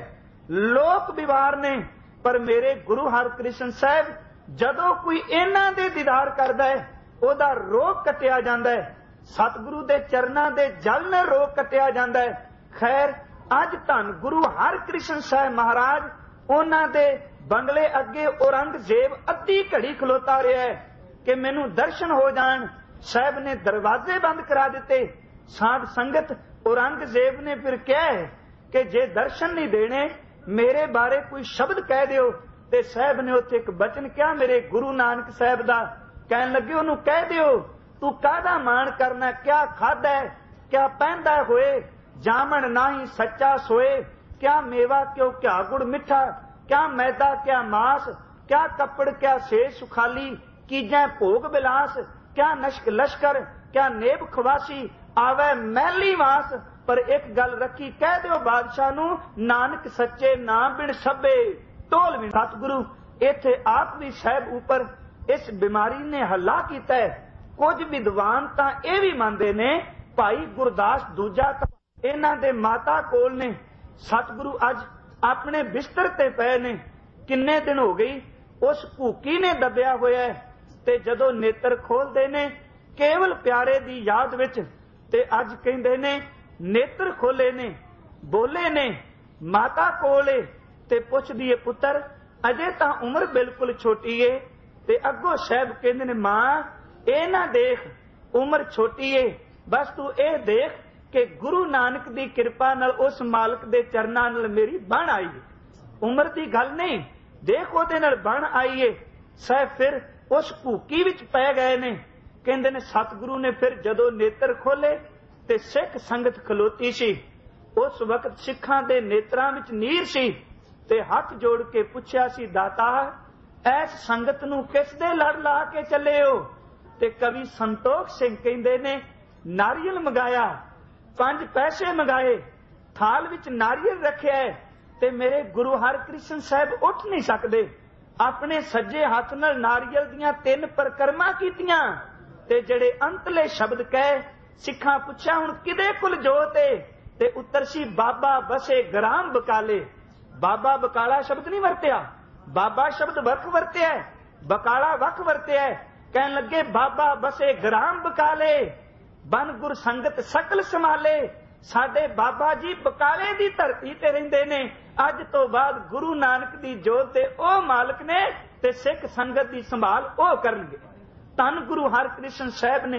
ਲੋਕ ਬਿਮਾਰ ਨੇ, ਪਰ ਮੇਰੇ ਗੁਰੂ ਹਰਕ੍ਰਿਸ਼ਨ ਸਾਹਿਬ ਜਦੋਂ ਕੋਈ ਇਹਨਾਂ ਦੇ ਦੀਦਾਰ ਕਰਦਾ ਹੈ, ਉਹਦਾ ਰੋਗ ਕੱਟਿਆ ਜਾਂਦਾ ਹੈ। ਸਤਿਗੁਰੂ ਦੇ ਚਰਨਾਂ ਦੇ ਜਲ ਨਾਲ ਰੋਗ ਕੱਟਿਆ ਜਾਂਦਾ ਹੈ। ਖੈਰ, ਅੱਜ ਧੰਨ ਗੁਰੂ ਹਰਕ੍ਰਿਸ਼ਨ ਸਾਹਿਬ ਮਹਾਰਾਜ, ਉਹਨਾਂ ਦੇ ਬੰਗਲੇ ਅੱਗੇ ਔਰੰਗਜ਼ੇਬ ਅੱਧੀ ਘੜੀ ਖਲੋਤਾ ਰਿਹਾ ਹੈ ਕਿ ਮੈਨੂੰ ਦਰਸ਼ਨ ਹੋ ਜਾਣ। ਸਾਹਿਬ ਨੇ ਦਰਵਾਜ਼ੇ ਬੰਦ ਕਰਾ ਦਿੱਤੇ। ਸਾਧ ਸੰਗਤ, ਔਰੰਗਜ਼ੇਬ ਨੇ ਫਿਰ ਕਿਹਾ ਕਿ ਜੇ ਦਰਸ਼ਨ ਨਹੀਂ ਦੇਣੇ, ਮੇਰੇ ਬਾਰੇ ਕੋਈ ਸ਼ਬਦ ਕਹਿ ਦਿਓ। ਤੇ ਸਾਹਿਬ ਨੇ ਉੱਥੇ ਇੱਕ ਬਚਨ ਕਿਹਾ, ਮੇਰੇ ਗੁਰੂ ਨਾਨਕ ਸਾਹਿਬ ਦਾ। ਕਹਿਣ ਲੱਗੇ, ਉਹਨੂੰ ਕਹਿ ਦਿਓ ਤੂੰ ਕਾਹਦਾ ਮਾਣ ਕਰਨਾ, ਕਿਆ ਖਾਦਾ ਕਿਆ ਪਹਿਨਦਾ ਹੋਏ, ਜਾਮਣ ਨਾਹੀ ਸੱਚਾ ਸੋਏ, ਕਿਆ ਮੇਵਾ ਕਿਉ ਕਿਆ ਗੁੜ ਮਿੱਠਾ, ਕਿਆ ਮੈਦਾ ਕਿਆ ਮਾਸ, ਕਿਆ ਕੱਪੜ ਕਿਆ ਸੇ ਸੁਖਾਲੀ, ਕੀਜੈ ਭੋਗ ਬਿਲਾਸ, ਕਿਆ ਨਸ਼ਕ ਲਸ਼ਕਰ, ਕਿਆ ਨੇਬ ਖਵਾਸੀ, ਆਵੇ ਮਹਿਲੀ ਵਾਸ। ਪਰ ਇੱਕ ਗੱਲ ਰੱਖੀ, ਕਹਿ ਦਿਓ ਬਾਦਸ਼ਾਹ ਨੂੰ, ਨਾਨਕ ਸੱਚੇ ਨਾਮ ਬਿਨ ਸਭੇ ਢੋਲ ਵੀ। ਸਤਿਗੁਰੂ ਇੱਥੇ ਆਪ ਵੀ ਸਾਹਿਬ ਉੱਪਰ ਇਸ ਬਿਮਾਰੀ ਨੇ ਹੱਲਾ ਕੀਤਾ ਹੈ। ਕੁਝ ਵਿਦਵਾਨ ਤਾਂ ਇਹ ਵੀ ਮੰਨਦੇ ਨੇ, ਭਾਈ ਗੁਰਦਾਸ ਦੂਜਾ ਇਹਨਾਂ ਦੇ ਮਾਤਾ ਕੋਲ ਨੇ। ਸਤਿਗੁਰੂ ਅੱਜ ਆਪਣੇ ਬਿਸਤਰ ਤੇ ਪਏ ਨੇ, ਕਿੰਨੇ ਦਿਨ ਹੋ ਗਈ, ਉਸ ਭੂਕੀ ਨੇ ਦੱਬਿਆ ਹੋਇਆ ਹੈ। ਤੇ ਜਦੋਂ ਨੇਤਰ ਖੋਲਦੇ ਨੇ ਕੇਵਲ ਪਿਆਰੇ ਦੀ ਯਾਦ ਵਿੱਚ, ਤੇ ਅੱਜ ਕਹਿੰਦੇ ਨੇ ਨੇਤਰ ਖੋਲੇ ਨੇ, ਬੋਲੇ ਨੇ, ਮਾਤਾ ਕੋਲੇ, ਤੇ ਪੁੱਛਦੀ ਏ ਪੁੱਤਰ ਅਜੇ ਤਾਂ ਉਮਰ ਬਿਲਕੁਲ ਛੋਟੀ ਏ। ਤੇ ਅੱਗੋਂ ਸਾਹਿਬ ਕਹਿੰਦੇ ਨੇ, ਮਾਂ ਇਹ ਨਾ ਦੇਖ ਉਮਰ ਛੋਟੀ ਏ, ਬਸ ਤੂੰ ਇਹ ਦੇਖ ਕਿ ਗੁਰੂ ਨਾਨਕ ਦੀ ਕਿਰਪਾ ਨਾਲ ਉਸ ਮਾਲਕ ਦੇ ਚਰਨਾਂ ਨਾਲ ਮੇਰੀ ਬਣ ਆਈ ਏ। ਉਮਰ ਦੀ ਗੱਲ ਨਹੀਂ, ਦੇਖ ਉਹਦੇ ਨਾਲ ਬਣ ਆਈ ਏ। ਸਾਹਿਬ ਫਿਰ ਉਸ ਭੂਕੀ ਵਿੱਚ ਪੈ ਗਏ ਨੇ। ਕਹਿੰਦੇ ਨੇ ਸਤਿਗੁਰੂ ਨੇ ਫਿਰ ਜਦੋਂ ਨੇਤਰ ਖੋਲੇ ਤੇ ਸਿੱਖ ਸੰਗਤ ਖਲੋਤੀ ਸੀ। ਉਸ ਵਕਤ ਸਿੱਖਾਂ ਦੇ ਨੇਤਰਾਂ ਵਿੱਚ ਨੀਰ ਸੀ, ਤੇ ਹੱਥ ਜੋੜ ਕੇ ਪੁੱਛਿਆ ਸੀ, ਦਾਤਾ ਐਸ ਸੰਗਤ ਨੂੰ ਕਿਸ ਦੇ ਲੜ ਲਾ ਕੇ ਚੱਲੇ ਹੋ? ਤੇ ਕਵੀ ਸੰਤੋਖ ਸਿੰਘ ਕਹਿੰਦੇ ਨੇ, ਨਾਰੀਅਲ ਮੰਗਾਇਆ, ਪੰਜ ਪੈਸੇ ਮੰਗਾਏ, ਥਾਲ ਵਿੱਚ ਨਾਰੀਅਲ ਰੱਖਿਆ, ਤੇ ਮੇਰੇ ਗੁਰੂ ਹਰਕ੍ਰਿਸ਼ਨ ਸਾਹਿਬ ਉੱਠ ਨਹੀਂ ਸਕਦੇ। ਆਪਣੇ ਸੱਜੇ ਹੱਥ ਨਾਲ ਨਾਰੀਅਲ ਦੀਆਂ ਤਿੰਨ ਪਰਕਰਮਾਂ ਕੀਤੀਆਂ, ਤੇ ਜਿਹੜੇ ਅੰਤਲੇ ਸ਼ਬਦ ਕਹੇ। ਸਿੱਖਾਂ ਪੁੱਛਿਆ, ਹੁਣ ਕਿਦੇ ਕੁਲ ਜੋਤ ਏ? ਤੇ ਉੱਤਰ ਸੀ, ਬਾਬਾ ਬਸੇ ਗ੍ਰਾਮ ਬਕਾਲੇ। ਬਾਬਾ ਬਕਾਲਾ ਸ਼ਬਦ ਨਹੀਂ ਵਰਤਿਆ, ਬਾਬਾ ਸ਼ਬਦ ਵੱਖ ਵਰਤਿਆ, ਬਕਾਲਾ ਵੱਖ ਵਰਤਿਆ। ਕਹਿਣ ਲੱਗੇ, ਬਾਬਾ ਬਸੇ ਗ੍ਰਾਮ ਬਕਾਲੇ, ਬਨ ਗੁਰ ਸੰਗਤ ਸਕਲ ਸੰਭਾਲੇ। ਸਾਡੇ ਬਾਬਾ ਜੀ ਬਕਾਲੇ ਦੀ ਧਰਤੀ ਤੇ ਰਹਿੰਦੇ ਨੇ। ਅੱਜ ਤੋਂ ਬਾਅਦ ਗੁਰੂ ਨਾਨਕ ਦੀ ਜੋਤ ਦੇ ਉਹ ਮਾਲਕ ਨੇ, ਤੇ ਸਿੱਖ ਸੰਗਤ ਦੀ ਸੰਭਾਲ ਉਹ ਕਰਨਗੇ। ਧੰਨ ਗੁਰੂ ਹਰਕ੍ਰਿਸ਼ਨ ਸਾਹਿਬ ਨੇ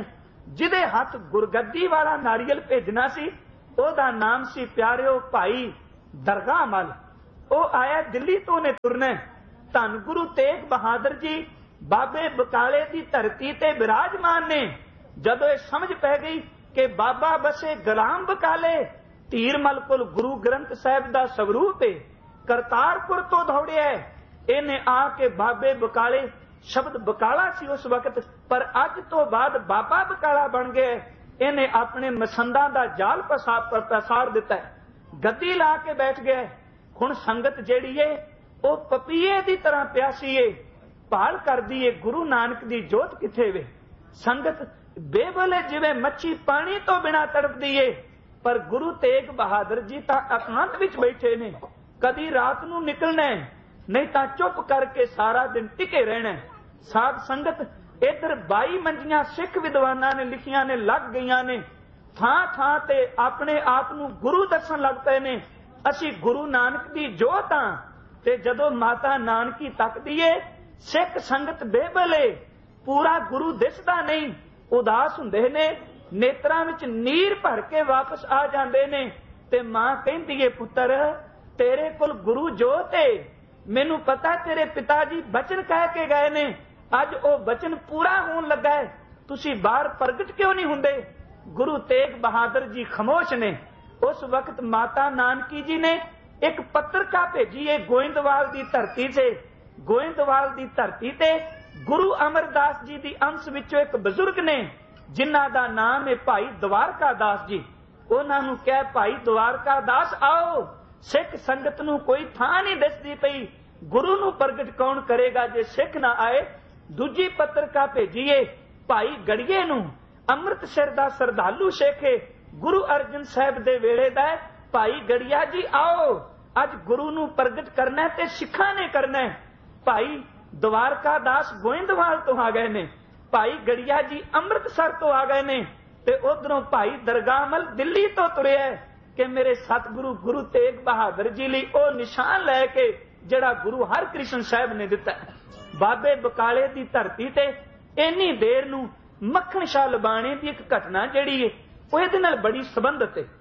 ਜਿਹਦੇ ਹੱਥ ਗੁਰਗੱਦੀ ਵਾਲਾ ਨਾਰੀਅਲ ਭੇਜਣਾ ਸੀ, ਉਹਦਾ ਨਾਮ ਸੀ ਪਿਆਰਿਓ ਭਾਈ ਦਰਗਾਹ ਮੱਲ। ਉਹ ਆਇਆ ਦਿੱਲੀ ਤੋਂ ਨੇ ਤੁਰਨਾ। ਧੰਨ ਗੁਰੂ ਤੇਗ ਬਹਾਦਰ ਜੀ ਬਾਬੇ ਬਕਾਲੇ ਦੀ ਧਰਤੀ ਤੇ ਵਿਰਾਜਮਾਨ ਨੇ। ਜਦੋਂ ਇਹ ਸਮਝ ਪੈ ਗਈ ਕਿ ਬਾਬਾ ਬਸੇ ਗੁਲਾਮ ਬਕਾਲੇ, ਧੀਰਮਲ ਕੋਲ ਗੁਰੂ ਗ੍ਰੰਥ ਸਾਹਿਬ ਦਾ ਸਵਰੂਪ ਹੈ, ਕਰਤਾਰਪੁਰ ਤੋਂ ਦੌੜਿਆ। ਇਹਨੇ ਆ ਕੇ ਬਾਬੇ ਬਕਾਲੇ, ਸ਼ਬਦ ਬਕਾਲਾ ਸੀ ਉਸ ਵਕਤ, ਪਰ ਅੱਜ ਤੋਂ ਬਾਅਦ ਬਾਬਾ ਬਕਾਲਾ ਬਣ ਗਿਆ। ਇਹਨੇ ਆਪਣੇ ਮਸੰਦਾਂ ਦਾ ਜਾਲ ਪਸਾਰ ਦਿੱਤਾ, ਗੱਦੀ ਲਾ ਕੇ ਬੈਠ ਗਿਆ। ਹੁਣ ਸੰਗਤ ਜਿਹੜੀ ਏ ਉਹ ਪਪੀਏ ਦੀ ਤਰ੍ਹਾਂ ਪਿਆਸੀ ਏ, ਭਾਲ ਕਰਦੀ ਏ ਗੁਰੂ ਨਾਨਕ ਦੀ ਜੋਤ ਕਿੱਥੇ ਵੇ। ਸੰਗਤ ਬੇਬਲੇ ਜਿਵੇਂ ਮੱਛੀ ਪਾਣੀ ਤੋਂ ਬਿਨਾਂ ਤੜਪਦੀ ਏ, ਪਰ ਗੁਰੂ ਤੇਗ ਬਹਾਦਰ ਜੀ ਤਾਂ ਇਕਾਂਤ ਵਿੱਚ ਬੈਠੇ ਨੇ। ਕਦੀ ਰਾਤ ਨੂੰ ਨਿਕਲਣਾ, ਨਹੀਂ ਤਾਂ ਚੁੱਪ ਕਰਕੇ ਸਾਰਾ ਦਿਨ ਟਿਕੇ ਰਹਿਣਾ। ਸਾਧ ਸੰਗਤ ਇੱਧਰ ਬਾਈ ਮੰਜੀਆਂ ਸਿੱਖ ਵਿਦਵਾਨਾਂ ਨੇ ਲਿਖੀਆਂ ਨੇ, ਲੱਗ ਗਈਆਂ ਨੇ, ਥਾਂ ਥਾਂ ਤੇ ਆਪਣੇ ਆਪ ਨੂੰ ਗੁਰੂ ਦੱਸਣ ਲੱਗ ਪਏ ਨੇ, ਅਸੀਂ ਗੁਰੂ ਨਾਨਕ ਦੀ ਜੋਤ ਹਾਂ। ਤੇ ਜਦੋਂ ਮਾਤਾ ਨਾਨਕੀ ਤੱਕਦੀ ਏ, ਸਿੱਖ ਸੰਗਤ ਬੇਬਲੇ, ਪੂਰਾ ਗੁਰੂ ਦਿਸਦਾ ਨਹੀਂ, ਉਦਾਸ ਹੁੰਦੇ ਨੇ, ਨੇਤਰਾਂ ਵਿੱਚ ਨੀਰ ਭਰ ਕੇ ਵਾਪਸ ਆ ਜਾਂਦੇ ਨੇ। ਤੇ ਮਾਂ ਕਹਿੰਦੀ ਏ, ਪੁੱਤਰ ਤੇਰੇ ਕੋਲ ਗੁਰੂ ਜੋਤ ਏ, ਮੈਨੂੰ ਪਤਾ ਤੇਰੇ ਪਿਤਾ ਜੀ ਬਚਨ ਕਹਿ ਕੇ ਗਏ ਨੇ, ਅੱਜ ਉਹ ਬਚਨ ਪੂਰਾ ਹੋਣ ਲੱਗਾ ਹੈ, ਤੁਸੀਂ ਬਾਹਰ ਪ੍ਰਗਟ ਕਿਉਂ ਨਹੀਂ ਹੁੰਦੇ। ਗੁਰੂ ਤੇਗ ਬਹਾਦਰ ਜੀ ਖਾਮੋਸ਼ ਨੇ। ਉਸ ਵਕਤ ਮਾਤਾ ਨਾਨਕੀ ਜੀ ਨੇ ਇੱਕ ਪੱਤਰਕਾ ਭੇਜੀ ਹੈ ਗੋਇੰਦਵਾਲ ਦੀ ਧਰਤੀ ਤੇ। ਗੋਇੰਦਵਾਲ ਦੀ ਧਰਤੀ ਤੇ ਗੁਰੂ ਅਮਰਦਾਸ ਜੀ ਦੀ ਅੰਸ਼ ਵਿੱਚੋਂ ਇੱਕ ਬਜ਼ੁਰਗ ਨੇ, ਜਿਨ੍ਹਾਂ ਦਾ ਨਾਮ ਹੈ ਭਾਈ ਦਵਾਰਕਾ ਦਾਸ ਜੀ। ਉਹਨਾਂ ਨੂੰ ਕਿਹਾ, ਭਾਈ ਦਵਾਰਕਾ ਦਾਸ ਆਓ, ਸਿੱਖ ਸੰਗਤ ਨੂੰ ਕੋਈ ਥਾਂ ਨਹੀਂ ਦਿਸਦੀ ਪਈ, ਗੁਰੂ ਨੂੰ ਪ੍ਰਗਟ ਕੌਣ ਕਰੇਗਾ ਜੇ ਸਿੱਖ ਨਾ ਆਏ। ਦੂਜੀ ਪੱਤਰਕਾ ਭੇਜੀਏ ਭਾਈ ਗੜੀਏ ਨੂੰ, ਅੰਮ੍ਰਿਤਸਰ ਦਾ ਸਰਦਾਲੂ ਸ਼ੇਖੇ, ਗੁਰੂ ਅਰਜਨ ਸਾਹਿਬ ਦੇ ਵੇਲੇ ਦਾ, ਭਾਈ ਗੜੀਆ ਜੀ ਆਓ, ਅੱਜ ਗੁਰੂ ਨੂੰ ਪ੍ਰਗਟ ਕਰਨਾ ਤੇ ਸਿੱਖਾਂ ਨੇ ਕਰਨਾ। ਭਾਈ ਦਵਾਰਕਾ ਦਾਸ ਗੋਇੰਦਵਾਲ ਤੋਂ ਆ ਗਏ ਨੇ, ਭਾਈ ਗੜੀਆ ਜੀ ਅੰਮ੍ਰਿਤਸਰ ਤੋਂ ਆ ਗਏ ਨੇ, ਤੇ ਉਧਰੋਂ ਭਾਈ ਦਰਗਾਹਮਲ ਦਿੱਲੀ ਤੋਂ ਤੁਰਿਆ ਕਿ ਮੇਰੇ ਸਤਿਗੁਰੂ ਗੁਰੂ ਤੇਗ ਬਹਾਦਰ ਜੀ ਲਈ ਉਹ ਨਿਸ਼ਾਨ ਲੈ ਕੇ ਜਿਹੜਾ ਗੁਰੂ ਹਰਕ੍ਰਿਸ਼ਨ ਸਾਹਿਬ ਨੇ ਦਿੱਤਾ। ਬਾਬੇ ਬਕਾਲੇ ਦੀ ਧਰਤੀ ਤੇ ਇੰਨੀ ਦੇਰ ਨੂੰ ਮੱਖਣ ਸ਼ਾਹ ਲਬਾਣੇ ਦੀ ਇੱਕ ਘਟਨਾ ਜਿਹੜੀ ਹੈ ਉਹ ਇਹਦੇ ਨਾਲ ਬੜੀ ਸੰਬੰਧਿਤ ਹੈ।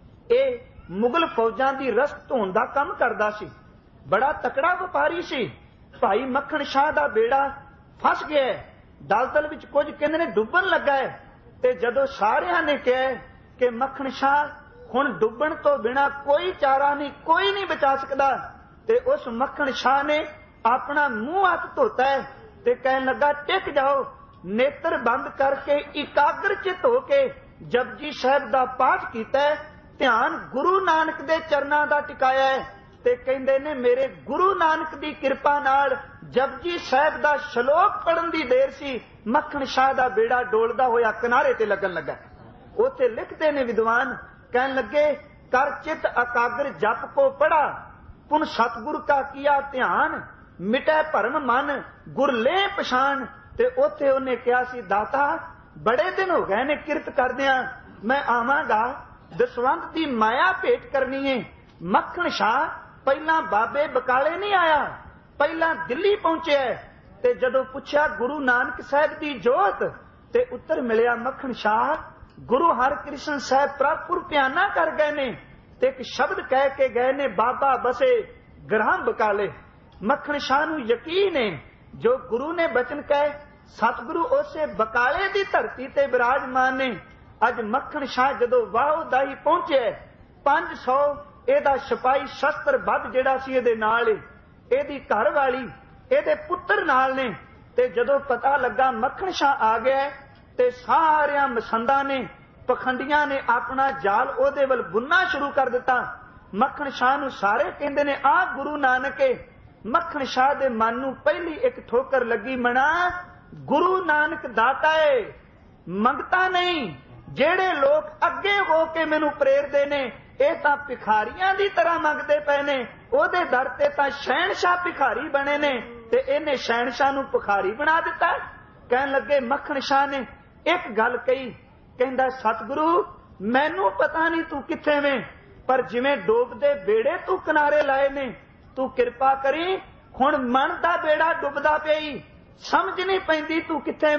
ਇਹ ਮੁਗਲ ਫੌਜਾਂ ਦੀ ਰਸਦ ਧੋਣ ਦਾ ਕੰਮ ਕਰਦਾ ਸੀ, ਬੜਾ ਤਕੜਾ ਵਪਾਰੀ ਸੀ। ਭਾਈ ਮੱਖਣ ਸ਼ਾਹ ਦਾ ਬੇੜਾ ਫਸ ਗਿਆ, ਦਲਦਲ ਵਿੱਚ ਕੁਝ ਕਹਿੰਦੇ ਨੇ ਡੁੱਬਣ ਲੱਗਾ ਹੈ। ਤੇ ਜਦੋਂ ਸਾਰਿਆਂ ਨੇ ਕਿਹਾ ਕਿ ਮੱਖਣ ਸ਼ਾਹ ਹੁਣ ਡੁੱਬਣ ਤੋਂ ਬਿਨਾ ਕੋਈ ਚਾਰਾ ਨਹੀਂ, ਕੋਈ ਨਹੀਂ ਬਚਾ ਸਕਦਾ, ਤੇ ਉਸ ਮੱਖਣ ਸ਼ਾਹ ਨੇ ਆਪਣਾ ਮੂੰਹ ਹੱਥ ਧੋਤਾ ਹੈ ਤੇ ਕਹਿਣ ਲੱਗਾ, ਟਿਕ ਜਾਓ, ਨੇਤਰ ਬੰਦ ਕਰਕੇ ਇਕਾਗਰ ਚਿਤ ਹੋ ਕੇ ਜਪਜੀ ਸਾਹਿਬ ਦਾ ਪਾਠ ਕੀਤਾ, ਧਿਆਨ ਗੁਰੂ ਨਾਨਕ ਦੇ ਚਰਨਾਂ ਦਾ ਟਿਕਾਇਆ ਹੈ। ਤੇ ਕਹਿੰਦੇ ਨੇ ਮੇਰੇ ਗੁਰੂ ਨਾਨਕ ਦੀ ਕਿਰਪਾ ਨਾਲ ਜਪਜੀ ਸਾਹਿਬ ਦਾ ਸ਼ਲੋਕ ਪੜਨ ਦੀ ਦੇਰ ਸੀ, ਮੱਖਣ ਸ਼ਾਹ ਦਾ ਬੇੜਾ ਡੋਲਦਾ ਹੋਇਆ ਕਿਨਾਰੇ ਤੇ ਲੱਗਣ ਲੱਗਾ। ਉੱਥੇ ਲਿਖਦੇ ਨੇ ਵਿਦਵਾਨ, ਕਹਿਣ ਲੱਗੇ, ਕਰ ਚਿਤ ਇਕਾਗਰ ਜਪ ਕੋ ਪੜਾ, ਪੁਨ ਸਤਿਗੁਰ ਕਾ ਕੀਆ ਧਿਆਨ, ਮਿਟੈ ਭਰਮ ਮਨ ਗੁਰ ਲੈ ਪਛਾਣ। ਤੇ ਉੱਥੇ ਉਹਨੇ ਕਿਹਾ ਸੀ, ਦਾਤਾ ਬੜੇ ਦਿਨ ਹੋ ਗਏ ਨੇ ਕਿਰਤ ਕਰਦਿਆਂ, ਮੈਂ ਆਵਾਂਗਾ, ਦਸਵੰਧ ਦੀ ਮਾਇਆ ਭੇਟ ਕਰਨੀ ਏ। ਮੱਖਣ ਸ਼ਾਹ ਪਹਿਲਾਂ ਬਾਬੇ ਬਕਾਲੇ ਨਹੀਂ ਆਇਆ, ਪਹਿਲਾਂ ਦਿੱਲੀ ਪਹੁੰਚਿਆ। ਤੇ ਜਦੋਂ ਪੁੱਛਿਆ ਗੁਰੂ ਨਾਨਕ ਸਾਹਿਬ ਦੀ ਜੋਤ, ਤੇ ਉੱਤਰ ਮਿਲਿਆ, ਮੱਖਣ ਸ਼ਾਹ ਗੁਰੂ ਹਰਕ੍ਰਿਸ਼ਨ ਸਾਹਿਬ ਪ੍ਰਭੁਰ ਪਿਆਨਾ ਕਰ ਗਏ ਨੇ, ਤੇ ਇੱਕ ਸ਼ਬਦ ਕਹਿ ਕੇ ਗਏ ਨੇ, ਬਾਬਾ ਬਸੇ ਗ੍ਰਾਮ ਬਕਾਲੇ। ਮੱਖਣ ਸ਼ਾਹ ਨੂੰ ਯਕੀਨ ਹੈ ਜੋ ਗੁਰੂ ਨੇ ਬਚਨ ਕਹੇ, ਸਤਿਗੁਰੂ ਉਸੇ ਬਕਾਲੇ ਦੀ ਧਰਤੀ ਤੇ ਵਿਰਾਜਮਾਨ ਨੇ। ਅੱਜ ਮੱਖਣ ਸ਼ਾਹ ਜਦੋਂ ਵਾਹੋ ਦਾਈ ਪਹੁੰਚਿਆ, ਪੰਜ ਸੌ ਇਹਦਾ ਸਿਪਾਹੀ ਸ਼ਸਤਰ ਬੱਧ ਜਿਹੜਾ ਸੀ ਇਹਦੇ ਨਾਲ, ਇਹਦੀ ਘਰ ਵਾਲੀ, ਇਹਦੇ ਪੁੱਤਰ ਨਾਲ ਨੇ। ਤੇ ਜਦੋਂ ਪਤਾ ਲੱਗਾ ਮੱਖਣ ਸ਼ਾਹ ਆ ਗਿਆ, ਤੇ ਸਾਰਿਆਂ ਮਸੰਦਾਂ ਨੇ, ਪਖੰਡੀਆਂ ਨੇ ਆਪਣਾ ਜਾਲ ਉਹਦੇ ਵੱਲ ਬੁਣਨਾ ਸ਼ੁਰੂ ਕਰ ਦਿੱਤਾ। ਮੱਖਣ ਸ਼ਾਹ ਨੂੰ ਸਾਰੇ ਕਹਿੰਦੇ ਨੇ, ਆ ਗੁਰੂ ਨਾਨਕ ਏ। ਮੱਖਣ ਸ਼ਾਹ ਦੇ ਮਨ ਨੂੰ ਪਹਿਲੀ ਇੱਕ ਠੋਕਰ ਲੱਗੀ, ਮਣਾ ਗੁਰੂ ਨਾਨਕ ਦਾਤਾ ਏ, ਮੰਗਤਾ ਨਹੀਂ। ਜਿਹੜੇ ਲੋਕ ਅੱਗੇ ਹੋ ਕੇ ਮੈਨੂੰ ਪ੍ਰੇਰਦੇ ਨੇ, ਇਹ ਤਾਂ ਭਿਖਾਰੀਆਂ ਦੀ ਤਰ੍ਹਾਂ ਮੰਗਦੇ ਪਏ ਨੇ। ਉਹਦੇ ਦਰ ਤੇ ਤਾਂ ਸ਼ਹਿਨਸ਼ਾਹ ਭਿਖਾਰੀ ਬਣੇ ਨੇ, ਤੇ ਇਹਨੇ ਸ਼ਹਿਨਸ਼ਾਹ ਨੂੰ ਭਿਖਾਰੀ ਬਣਾ ਦਿੱਤਾ। ਕਹਿਣ ਲੱਗੇ, ਮੱਖਣ ਸ਼ਾਹ ਨੇ ਇੱਕ ਗੱਲ ਕਹੀ, ਕਹਿੰਦਾ, ਸਤਿਗੁਰੂ ਮੈਨੂੰ ਪਤਾ ਨਹੀਂ ਤੂੰ ਕਿੱਥੇ ਵੇਂ, ਪਰ ਜਿਵੇਂ ਡੋਬਦੇ ਬੇੜੇ ਤੂੰ ਕਿਨਾਰੇ ਲਾਏ ਨੇ, ਤੂੰ ਕਿਰਪਾ ਕਰੀ, ਹੁਣ ਮਨ ਦਾ ਬੇੜਾ ਡੁੱਬਦਾ ਪਈ, ਸਮਝ ਨਹੀਂ ਪੈਂਦੀ ਤੂੰ ਕਿੱਥੇ ਵੇਂ।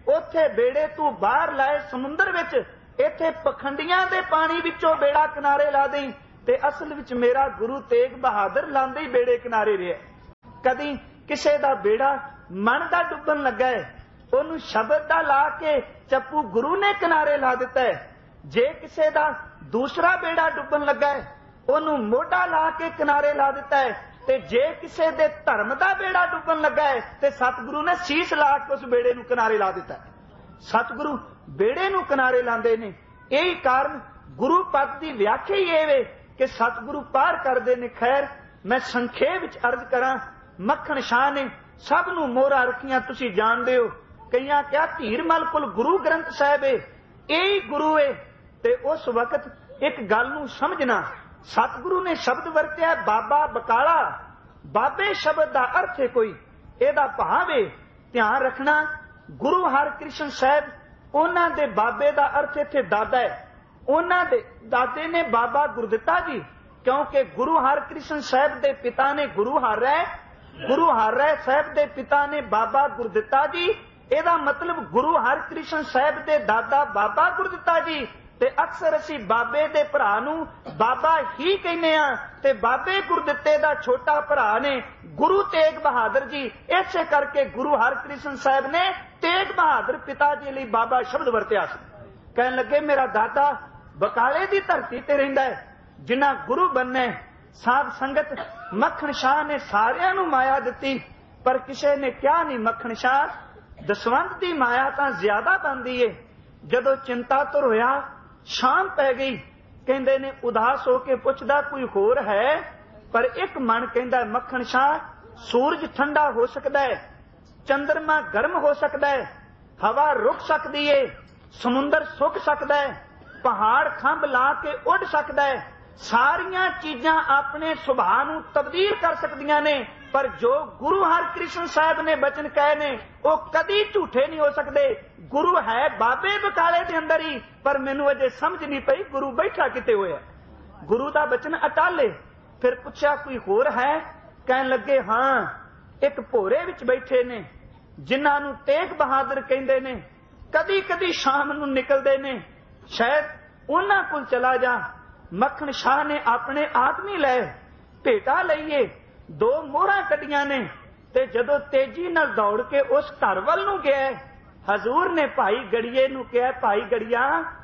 ਉੱਥੇ ਬੇੜੇ ਤੂੰ ਬਾਹਰ ਲਾਏ ਸਮੁੰਦਰ ਵਿੱਚ, ਇੱਥੇ ਪਖੰਡੀਆਂ ਦੇ ਪਾਣੀ ਵਿੱਚੋਂ ਬੇੜਾ ਕਿਨਾਰੇ ਲਾ ਦੇਈਂ। ਤੇ ਅਸਲ ਵਿੱਚ ਮੇਰਾ ਗੁਰੂ ਤੇਗ ਬਹਾਦਰ ਲਾਂਦੇ ਹੀ ਬੇੜੇ ਕਿਨਾਰੇ ਰਿਹਾ। ਕਦੀ ਕਿਸੇ ਦਾ ਬੇੜਾ ਮਨ ਦਾ ਡੁੱਬਣ ਲੱਗਾ ਹੈ, ਉਹਨੂੰ ਸ਼ਬਦ ਦਾ ਲਾ ਕੇ ਚੱਪੂ ਗੁਰੂ ਨੇ ਕਿਨਾਰੇ ਲਾ ਦਿੱਤਾ ਹੈ। ਜੇ ਕਿਸੇ ਦਾ ਦੂਸਰਾ ਬੇੜਾ ਡੁੱਬਣ ਲੱਗਾ ਹੈ, ਉਹਨੂੰ ਮੋਢਾ ਲਾ ਕੇ ਕਿਨਾਰੇ ਲਾ ਦਿੱਤਾ ਹੈ। ਤੇ ਜੇ ਕਿਸੇ ਦੇ ਧਰਮ ਦਾ ਬੇੜਾ ਡੁੱਬਣ ਲੱਗਾ ਹੈ ਤੇ ਸਤਿਗੁਰੂ ਨੇ ਸੀਸ ਲਾ ਕੇ ਉਸ ਬੇੜੇ ਨੂੰ ਕਿਨਾਰੇ ਲਾ ਦਿੱਤਾ ਹੈ। ਸਤਿਗੁਰੂ ਬੇੜੇ ਨੂੰ ਕਿਨਾਰੇ ਲਾਉਂਦੇ ਨੇ। ਇਹੀ ਕਾਰਨ ਗੁਰੂ ਪਦ ਦੀ ਵਿਆਖਿਆ ਹੀ ਇਹ ਵੇ ਕਿ ਸਤਿਗੁਰੂ ਪਾਰ ਕਰਦੇ ਨੇ। ਖੈਰ, ਮੈਂ ਸੰਖੇਪ ਵਿੱਚ ਅਰਜ਼ ਕਰਾਂ, ਮੱਖਣ ਸ਼ਾਹ ਨੇ ਸਭ ਨੂੰ ਮੋਹਰਾਂ ਰੱਖੀਆਂ, ਤੁਸੀਂ ਜਾਣਦੇ ਹੋ। ਕਈਆਂ ਕਿਹਾ ਧੀਰਮਲ ਕੋਲ ਗੁਰੂ ਗ੍ਰੰਥ ਸਾਹਿਬ ਏ, ਇਹੀ ਗੁਰੂ ਏ। ਤੇ ਉਸ ਵਕਤ ਇੱਕ ਗੱਲ ਨੂੰ ਸਮਝਣਾ, ਸਤਿਗੁਰੂ ਨੇ ਸ਼ਬਦ ਵਰਤਿਆ ਬਾਬਾ ਬਕਾਲਾ। ਬਾਬੇ ਸ਼ਬਦ ਦਾ ਅਰਥ ਹੈ ਕੋਈ, ਇਹਦਾ ਭਾਵ ਏ। ਧਿਆਨ ਰੱਖਣਾ, ਗੁਰੂ ਹਰਕ੍ਰਿਸ਼ਨ ਸਾਹਿਬ, ਉਹਨਾਂ ਦੇ ਬਾਬੇ ਦਾ ਅਰਥ ਇੱਥੇ ਦਾਦਾ ਹੈ। ਉਹਨਾਂ ਦੇ ਦਾਦੇ ਨੇ ਬਾਬਾ ਗੁਰਦਿੱਤਾ ਜੀ, ਕਿਉਂਕਿ ਗੁਰੂ ਹਰਕ੍ਰਿਸ਼ਨ ਸਾਹਿਬ ਦੇ ਪਿਤਾ ਨੇ ਗੁਰੂ ਹਰ ਰਾਏ, ਗੁਰੂ ਹਰ ਰਾਏ ਸਾਹਿਬ ਦੇ ਪਿਤਾ ਨੇ ਬਾਬਾ ਗੁਰਦਿੱਤਾ ਜੀ। ਇਹਦਾ ਮਤਲਬ ਗੁਰੂ ਹਰਕ੍ਰਿਸ਼ਨ ਸਾਹਿਬ ਦੇ ਦਾਦਾ ਬਾਬਾ ਗੁਰਦਿੱਤਾ ਜੀ। ਤੇ ਅਕਸਰ ਅਸੀਂ ਬਾਬੇ ਦੇ ਭਰਾ ਨੂੰ ਬਾਬਾ ਹੀ ਕਹਿੰਦੇ ਆ, ਤੇ ਬਾਬੇ ਗੁਰਦਿੱਤੇ ਦਾ ਛੋਟਾ ਭਰਾ ਨੇ ਗੁਰੂ ਤੇਗ ਬਹਾਦਰ ਜੀ। ਇਸੇ ਕਰਕੇ ਗੁਰੂ ਹਰਕ੍ਰਿਸ਼ਨ ਸਾਹਿਬ ਨੇ ਤੇਗ ਬਹਾਦਰ ਪਿਤਾ ਜੀ ਲਈ ਬਾਬਾ ਸ਼ਬਦ ਵਰਤਿਆ ਸੀ। ਕਹਿਣ ਲੱਗੇ ਮੇਰਾ ਦਾਦਾ ਬਕਾਲੇ ਦੀ ਧਰਤੀ ਤੇ ਰਹਿੰਦਾ ਹੈ, ਜਿਨ੍ਹਾਂ ਗੁਰੂ ਬੰਨੇ। ਸਾਧ ਸੰਗਤ, ਮੱਖਣ ਸ਼ਾਹ ਨੇ ਸਾਰਿਆਂ ਨੂੰ ਮਾਇਆ ਦਿੱਤੀ, ਪਰ ਕਿਸੇ ਨੇ ਕਿਹਾ ਨਹੀਂ ਮੱਖਣ ਸ਼ਾਹ, ਦਸਵੰਧ ਦੀ ਮਾਇਆ ਤਾਂ ਜ਼ਿਆਦਾ ਬਣਦੀ ਏ। ਜਦੋਂ ਚਿੰਤਾ ਤੁਰ ਹੋਇਆ, ਸ਼ਾਮ ਪੈ ਗਈ, ਕਹਿੰਦੇ ਨੇ ਉਦਾਸ ਹੋ ਕੇ ਪੁੱਛਦਾ ਕੋਈ ਹੋਰ ਹੈ? ਪਰ ਇੱਕ ਮਨ ਕਹਿੰਦਾ ਮੱਖਣ ਸ਼ਾਹ, ਸੂਰਜ ਠੰਡਾ ਹੋ ਸਕਦਾ ਹੈ, ਚੰਦਰਮਾ ਗਰਮ ਹੋ ਸਕਦਾ ਹੈ, ਹਵਾ ਰੁਕ ਸਕਦੀ ਏ, ਸਮੁੰਦਰ ਸੁੱਕ ਸਕਦਾ ਹੈ, ਪਹਾੜ ਖੰਭ ਲਾ ਕੇ ਉੱਡ ਸਕਦਾ ਹੈ। ਸਾਰੀਆਂ ਚੀਜ਼ਾਂ ਆਪਣੇ ਸੁਭਾਅ ਨੂੰ ਤਬਦੀਲ ਕਰ ਸਕਦੀਆਂ ਨੇ, ਪਰ ਜੋ ਗੁਰੂ ਹਰਕ੍ਰਿਸ਼ਨ ਸਾਹਿਬ ਨੇ ਬਚਨ ਕਹੇ ਨੇ ਉਹ ਕਦੀ ਝੂਠੇ ਨਹੀਂ ਹੋ ਸਕਦੇ। ਗੁਰੂ ਹੈ ਬਾਬੇ ਬਕਾਲੇ ਦੇ ਅੰਦਰ ਹੀ, ਪਰ ਮੈਨੂੰ ਅਜੇ ਸਮਝ ਨਹੀਂ ਪਈ ਗੁਰੂ ਬੈਠਾ ਕਿਤੇ ਹੋਇਆ। ਗੁਰੂ ਦਾ ਬਚਨ ਅਟਾਲੇ। ਫਿਰ ਪੁੱਛਿਆ ਕੋਈ ਹੋਰ ਹੈ? ਕਹਿਣ ਲੱਗੇ ਹਾਂ, ਇੱਕ ਭੋਰੇ ਵਿੱਚ ਬੈਠੇ ਨੇ, ਜਿਨ੍ਹਾਂ ਨੂੰ ਤੇਗ ਬਹਾਦਰ ਕਹਿੰਦੇ ਨੇ। ਕਦੀ ਕਦੀ ਸ਼ਾਮ ਨੂੰ ਨਿਕਲਦੇ ਨੇ, ਸ਼ਾਇਦ ਉਹਨਾਂ ਕੋਲ ਚਲਾ ਜਾ। ਮੱਖਣ ਸ਼ਾਹ ਨੇ ਆਪਣੇ ਆਦਮੀ ਲਏ, ਭੇਟਾ ਲਈਏ, ਦੋ ਮੋਹਰਾਂ ਕੱਢੀਆਂ ਨੇ। ਤੇ ਜਦੋਂ ਤੇਜ਼ੀ ਨਾਲ ਦੌੜ ਕੇ ਉਸ ਘਰ ਵੱਲ ਨੂੰ ਗਿਆ, ਹਜ਼ੂਰ ਨੇ ਭਾਈ ਗੜੀਏ ਨੂੰ ਕਿਹਾ, ਭਾਈ ਗੜੀਆ,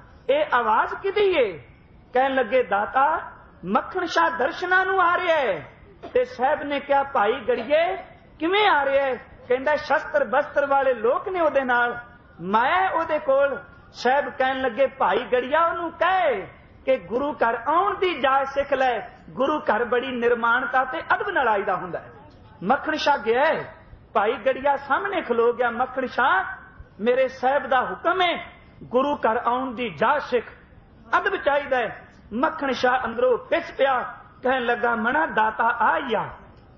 ਇਹ ਆਵਾਜ਼ ਕਿਹਦੀ ਏ? ਕਹਿਣ ਲੱਗੇ ਦਾਤਾ, ਮੱਖਣ ਸ਼ਾਹ ਦਰਸ਼ਨਾਂ ਨੂੰ ਆ ਰਿਹਾ ਹੈ। ਤੇ ਸਾਹਿਬ ਨੇ ਕਿਹਾ ਭਾਈ ਗੜੀਏ ਕਿਵੇਂ ਆ ਰਿਹਾ ਹੈ? ਕਹਿੰਦਾ ਸ਼ਸਤਰ ਬਸਤਰ ਵਾਲੇ ਲੋਕ ਨੇ ਉਹਦੇ ਨਾਲ, ਮਾਇਆ ਉਹਦੇ ਕੋਲ। ਸਾਹਿਬ ਕਹਿਣ ਲੱਗੇ ਭਾਈ ਗੜੀਆ ਉਹਨੂੰ ਕਹੇ ਕਿ ਗੁਰੂ ਘਰ ਆਉਣ ਦੀ ਜਾਚ ਸਿੱਖ ਲੈ। ਗੁਰੂ ਘਰ ਬੜੀ ਨਿਰਮਾਣਤਾ ਤੇ ਅਦਬ ਨਾਲ ਆਈਦਾ ਹੁੰਦਾ ਹੈ। ਮੱਖਣ ਸ਼ਾਹ ਗਿਆ, ਭਾਈ ਗੜੀਆ ਸਾਹਮਣੇ ਖਲੋ ਗਿਆ। ਮੱਖਣ ਸ਼ਾਹ, ਮੇਰੇ ਸਾਹਿਬ ਦਾ ਹੁਕਮ ਹੈ, ਗੁਰੂ ਘਰ ਆਉਣ ਦੀ ਜਾਚ ਸਿੱਖ, ਅਦਬ ਚਾਹੀਦਾ ਹੈ। ਮੱਖਣ ਸ਼ਾਹ ਅੰਦਰੋਂ ਪਿੱਛ ਪਿਆ, ਕਹਿਣ ਲੱਗਾ ਮਣਾ ਦਾਤਾ ਆਈ ਆ,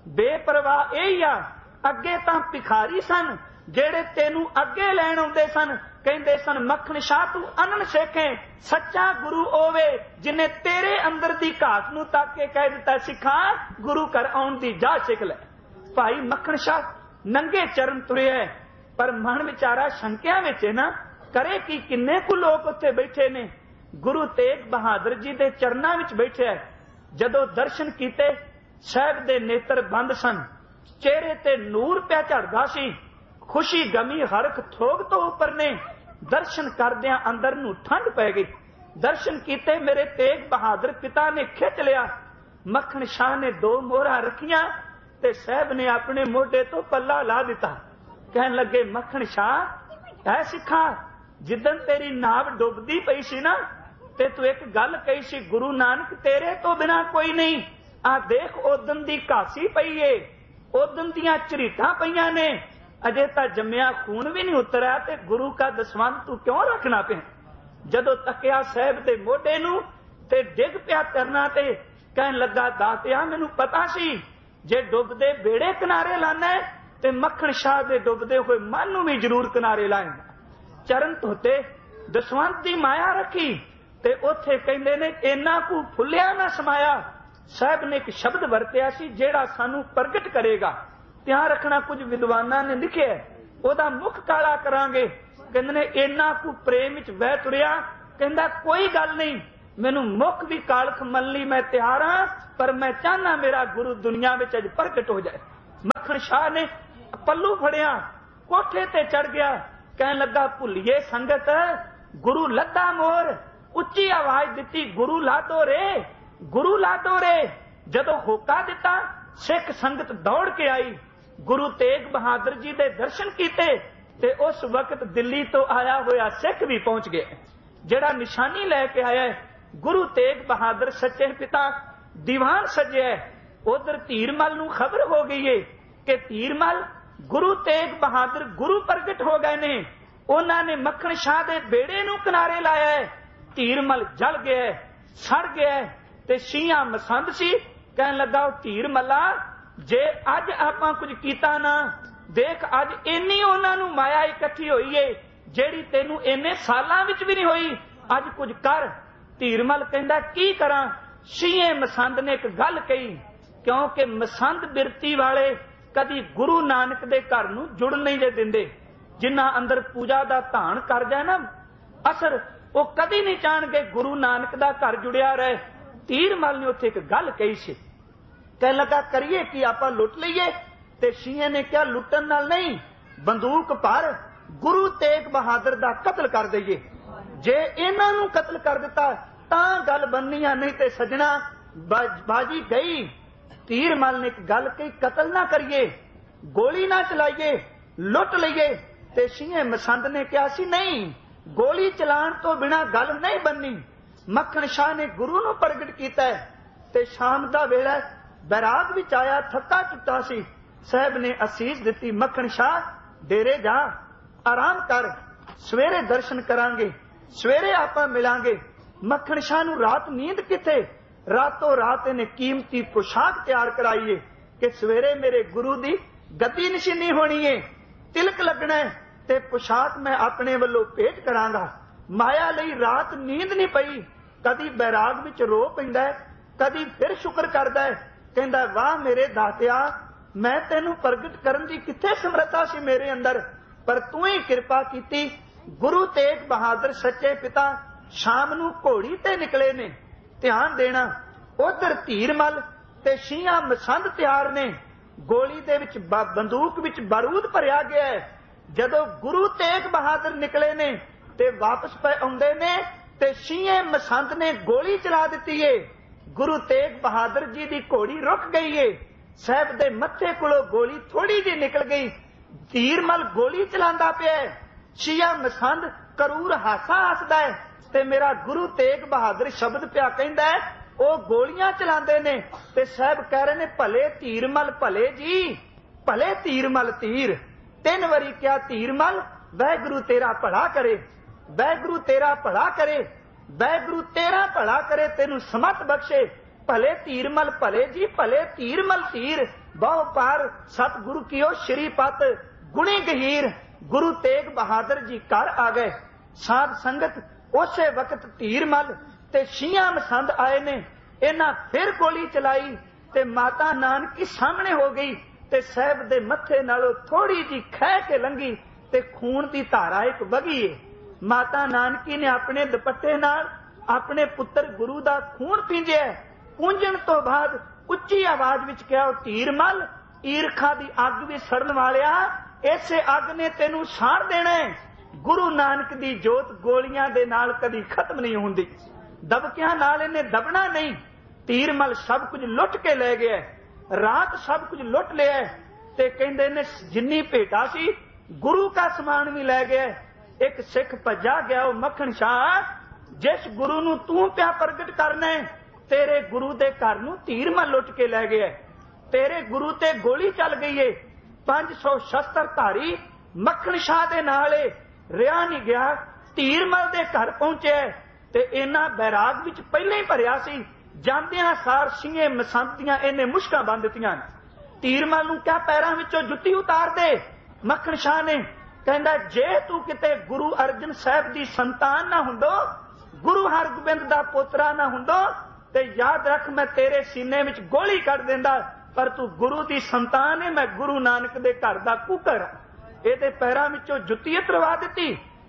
ਬੇਪਰਵਾਹ ਇਹ ਆ। ਅੱਗੇ ਤਾਂ ਭਿਖਾਰੀ ਸਨ ਜਿਹੜੇ ਤੈਨੂੰ ਅੱਗੇ ਲੈਣ ਆਉਂਦੇ ਸਨ, ਕਹਿੰਦੇ ਸਨ ਮੱਖਣ ਸ਼ਾਹ ਤੂੰ ਅਨਨ ਸਿੱਖੇ। ਸੱਚਾ ਗੁਰੂ ਹੋਵੇ ਜਿਨੇ ਤੇਰੇ ਅੰਦਰ ਦੀ ਘਾਟ ਨੂੰ ਤੱਕ ਕੇ ਕਹਿ ਦਿੱਤਾ ਸਿੱਖਾਂ ਗੁਰੂ ਘਰ ਆਉਣ ਦੀ ਜਾਚ ਸਿੱਖ ਲੈ। ਭਾਈ ਮੱਖਣ ਸ਼ਾਹ ਨੰਗੇ ਚਰਨ ਤੁਰਿਆ, ਪਰ ਮਨ ਵਿਚਾਰਾ ਸ਼ੰਕਿਆਂ ਵਿੱਚ ਨਾ ਕਰੇ ਕਿ ਕਿੰਨੇ ਕੁ ਲੋਕ ਉੱਥੇ ਬੈਠੇ ਨੇ। ਗੁਰੂ ਤੇਗ ਬਹਾਦਰ ਜੀ ਦੇ ਚਰਨਾਂ ਵਿੱਚ ਬੈਠਿਆ। ਜਦੋਂ ਦਰਸ਼ਨ ਕੀਤੇ, ਸਾਹਿਬ ਦੇ ਨੇਤਰ ਬੰਦ ਸਨ, ਚਿਹਰੇ ਤੇ ਨੂਰ ਪਿਆ ਝੜਦਾ ਸੀ। ਖੁਸ਼ੀ ਗਮੀ ਹਰਖ ਥੋਗ ਤੋਂ ਉੱਪਰ ਨੇ। ਦਰਸ਼ਨ ਕਰਦਿਆਂ ਅੰਦਰ ਨੂੰ ਠੰਡ ਪੈ ਗਈ। ਦਰਸ਼ਨ ਕੀਤੇ, ਮੇਰੇ ਤੇਗ ਬਹਾਦਰ ਪਿਤਾ ਨੇ ਖਿੱਚ ਲਿਆ। ਮੱਖਣ ਸ਼ਾਹ ਨੇ ਦੋ ਮੋਹਰਾਂ ਰੱਖੀਆਂ ਤੇ ਸਾਹਿਬ ਨੇ ਆਪਣੇ ਮੋਢੇ ਤੋਂ ਪੱਲਾ ਲਾ ਦਿੱਤਾ। ਕਹਿਣ ਲੱਗੇ ਮੱਖਣ ਸ਼ਾਹ, ਐ ਸਿੱਖਾ, ਜਿੱਦਣ ਤੇਰੀ ਨਾਵ ਡੁੱਬਦੀ ਪਈ ਸੀ ਨਾ, ਤੇ ਤੂੰ ਇੱਕ ਗੱਲ ਕਹੀ ਸੀ, ਗੁਰੂ ਨਾਨਕ ਤੇਰੇ ਤੋਂ ਬਿਨਾ ਕੋਈ ਨਹੀਂ। ਆ ਦੇਖ ਉਦਨ ਦੀ ਘਾਸੀ ਪਈ ਏ, ਉਦਨ ਦੀਆਂ ਝਰੀਟਾਂ ਪਈਆਂ ਨੇ, ਅਜੇ ਤਾਂ ਜੰਮਿਆ ਖੂਨ ਵੀ ਨਹੀਂ ਉਤਰਿਆ, ਤੇ ਗੁਰੂ ਕਾ ਦਸਵੰਧ ਤੂੰ ਕਿਉਂ ਰੱਖਣਾ ਪਿਆ? ਜਦੋਂ ਤੱਕਿਆ ਸਾਹਿਬ ਦੇ ਮੋਢੇ ਨੂੰ ਤੇ ਡਿੱਗ ਪਿਆ ਕਰਨਾ ਤੇ ਕਹਿਣ ਲੱਗਾ ਦਾਤਿਆ, ਮੈਨੂੰ ਪਤਾ ਸੀ ਜੇ ਡੁੱਬਦੇ ਬੇੜੇ ਕਿਨਾਰੇ ਲਾਣਾ ਤੇ ਮੱਖਣ ਸ਼ਾਹ ਦੇ ਡੁੱਬਦੇ ਹੋਏ ਮਨ ਨੂੰ ਵੀ ਜ਼ਰੂਰ ਕਿਨਾਰੇ ਲਾਏਗਾ। ਚਰਨ ਧੋਤੇ, ਦਸਵੰਧ ਦੀ ਮਾਇਆ ਰੱਖੀ, ਤੇ ਉੱਥੇ ਕਹਿੰਦੇ ਨੇ ਇੰਨਾ ਕੁ ਫੁੱਲਿਆ ਨਾ ਸਮਾਇਆ। ਸਾਹਿਬ ਨੇ ਇੱਕ ਸ਼ਬਦ ਵਰਤਿਆ ਸੀ ਜਿਹੜਾ ਸਾਨੂੰ ਪ੍ਰਗਟ ਕਰੇਗਾ। ਧਿਆਨ ਰੱਖਣਾ, ਕੁਝ ਵਿਦਵਾਨਾਂ ਨੇ ਲਿਖਿਆ, ਉਹਦਾ ਮੁੱਖ ਕਾਲਾ ਕਰਾਂਗੇ। कहते ने इन्ना कु प्रेम विच बह तुरिया, कहता कोई गल नहीं, मैनू मुख भी कालख मल्ली मैं तैयार हाँ, पर मैं चाहना मेरा गुरु दुनिया में अज प्रगट हो जाए। मक्खन शाह ने पल्लू फड़िया, कोठे ते चढ़ गया, कहने लगा भुलिए संगत गुरु लद्दा मोर, उच्ची आवाज दी गुरु लाडो रे, गुरु लाडो रे। जदों होका दिता सिख संगत दौड़ के आई, गुरु तेग बहादुर जी दे दर्शन कीते ते उस वक्त दिल्ली तो आया होया सिख भी पहुंच गया, जेड़ा निशानी लैके आया गुरु तेग बहादुर सच्चे पिता दीवान सजे। उधर धीरमल नूं खबर हो गई है कि धीरमल गुरु तेग बहादुर गुरु प्रगट हो गए ने, उन्होंने मक्खन शाह दे बेड़े नूं किनारे लाया है। धीरमल जल गया, सड़ गया ते शियां मसंद सी, कहन लगा धीरमला जे अज आपां कुछ कीता ना, देख अज इन्नी उन्हां नूं माया इकट्ठी होई है जेड़ी तेनू इन्ने सालां विच भी नहीं होई, अज कुछ कर। धीरमल कहंदा की करां? शिये मसंद ने एक गल कही, क्योंकि मसंद बिरती वाले कदी गुरु नानक दे घर नूं जुड़ नहीं जे दिंदे। जिन्ना अंदर पूजा दा धान कर जाए ना असर, वो कदी नहीं चाहणगे गुरु नानक दा घर जुड़िया रहे। धीरमल ने उत्थे एक गल कही सी, कह लगा करिए कि आपां लुट लईए, ते शिये ने कहा लुटन नाल नहीं, बंदूक पर गुरु तेग बहादुर दा कतल कर दईए। जे इन्हां नूं कतल कर दिता तां गल बननी आ, नहीं ते सजना बाजी गई। धीरमल ने एक गल कही, कतल ना करिए, गोली ना चलाइए, लुट लईए। ते शिये मसंद ने कहा सी नहीं, गोली चलाण तो बिना गल नहीं बननी। मक्खन शाह ने गुरु नूं प्रगट कीता ते शाम दा वेला बैराग विच आया, थक्का टुट्टा सी। साहब ने असीस दिती, मक्खन शाह डेरे जा, आराम कर, सवेरे दर्शन करांगे, सवेरे आपां मिलांगे। मक्खन शाह नूं रात नींद किथे? रातों रात इन्हें कीमती पोशाक तैयार कराई है कि सवेरे मेरे गुरु दी गद्दी निशानी होनी है, तिलक लगना है ते पोशाक मैं अपने वल्लों भेंट करांगा। माया लई रात नींद नहीं पई, कदी बैराग विच रो पैंदा है, कदी फिर शुक्र करदा है, कहंदा वाह मेरे दातिया, मैं तेनू प्रगट करन दी किथे समर्था सी मेरे अंदर, पर तू ही कृपा कीती। गुरु तेग बहादुर सच्चे पिता शाम नूं घोड़ी ते निकले ने, ध्यान देना। उधर धीरमल ते शियां मसंद तैयार ने, गोली दे विच बंदूक विच बारूद भरिया गया है। जदों गुरु तेग बहादुर निकले ने ते वापस पे आउंदे ने ते शिये मसंद ने गोली चला दिती है। गुरु तेग बहादुर जी दी घोड़ी रुक गई है, साहब दे मत्थे कोलों गोली थोड़ी जी निकल गई। धीरमल गोली चलांदा पिया, शिया मसंद करूर हासा हसदा है ते मेरा गुरु तेग बहादुर शब्द पिया कहंदा है, ओ गोलियां चलांदे ने ते साहब कह रहे ने भले धीरमल भले जी, भले धीरमल तीर। तीन वारी क्या धीरमल वाहिगुरु तेरा भला करे, वाहिगुरु तेरा भला करे, वाहिगुरु तेरा भला करे, तेनू समत बख्शे। भले धीरमल भले जी, भले धीरमल तीर। बहु पार सतगुरु कियो श्रीपत गुणी गहीर। गुरु तेग बहादुर जी घर आ गए। साध संगत उसे वक्त धीरमल ते शियां मसंद आए ने, इन्हां फिर गोली चलाई ते माता नानकी सामने हो गई ते साहब दे मत्थे नालों थोड़ी जी खह के लंघी ते खून दी धारा एक वगी है। माता नानकी ने अपने दुपट्टे नाल अपने पुत्र गुरु दा खून पींजिया। पूंजण तो बाद उच्ची आवाज विच कहा, धीरमल ईरखा दी अग भी सड़न वालिया, इसे अग ने तेनू साड़ देना है। गुरु नानक दी जोत गोलियां दे नाल कदी खत्म नहीं हुंदी, दबकियां नाल इन्हें दबना नहीं। धीरमल सब कुछ लुट के ले गया, रात सब कुछ लुट लिया ते कहंदे ने जिन्नी भेटा सी गुरु का समान भी ले गया। एक सिख भजा गया, मक्खन शाह जिस गुरु नूं तू प्या प्रगट करना है, तेरे गुरु दे घर नूं धीरमल लुट के ले गया। तेरे गुरु ते गोली चल गई है। पांच सौ शस्त्र धारी मक्खन शाह दे नाले रिहा नहीं गया, धीरमल दे घर पहुंचे ते इन्हां बैराग विच पहले ही भरिया सी। जांदियां सार सिंहे मसंद दियां इन्हें मुश्कां बन दित्तियां। धीरमल नूं क्या पैरां विचों जुत्ती उतार दे। मक्खन शाह ने कहंदा जे तू किते गुरु अर्जन साहब दी संतान ना हुंदो, गुरु हरगोबिंद दा पोतरा ना हुंदो ते याद रख मैं तेरे सीने विच गोली कट देंदा, पर तू गुरु दी संतान है, मैं गुरु नानक दे घर दा कुकर। इहदे पैरां विचों जुत्ती उतरवा दित्ती।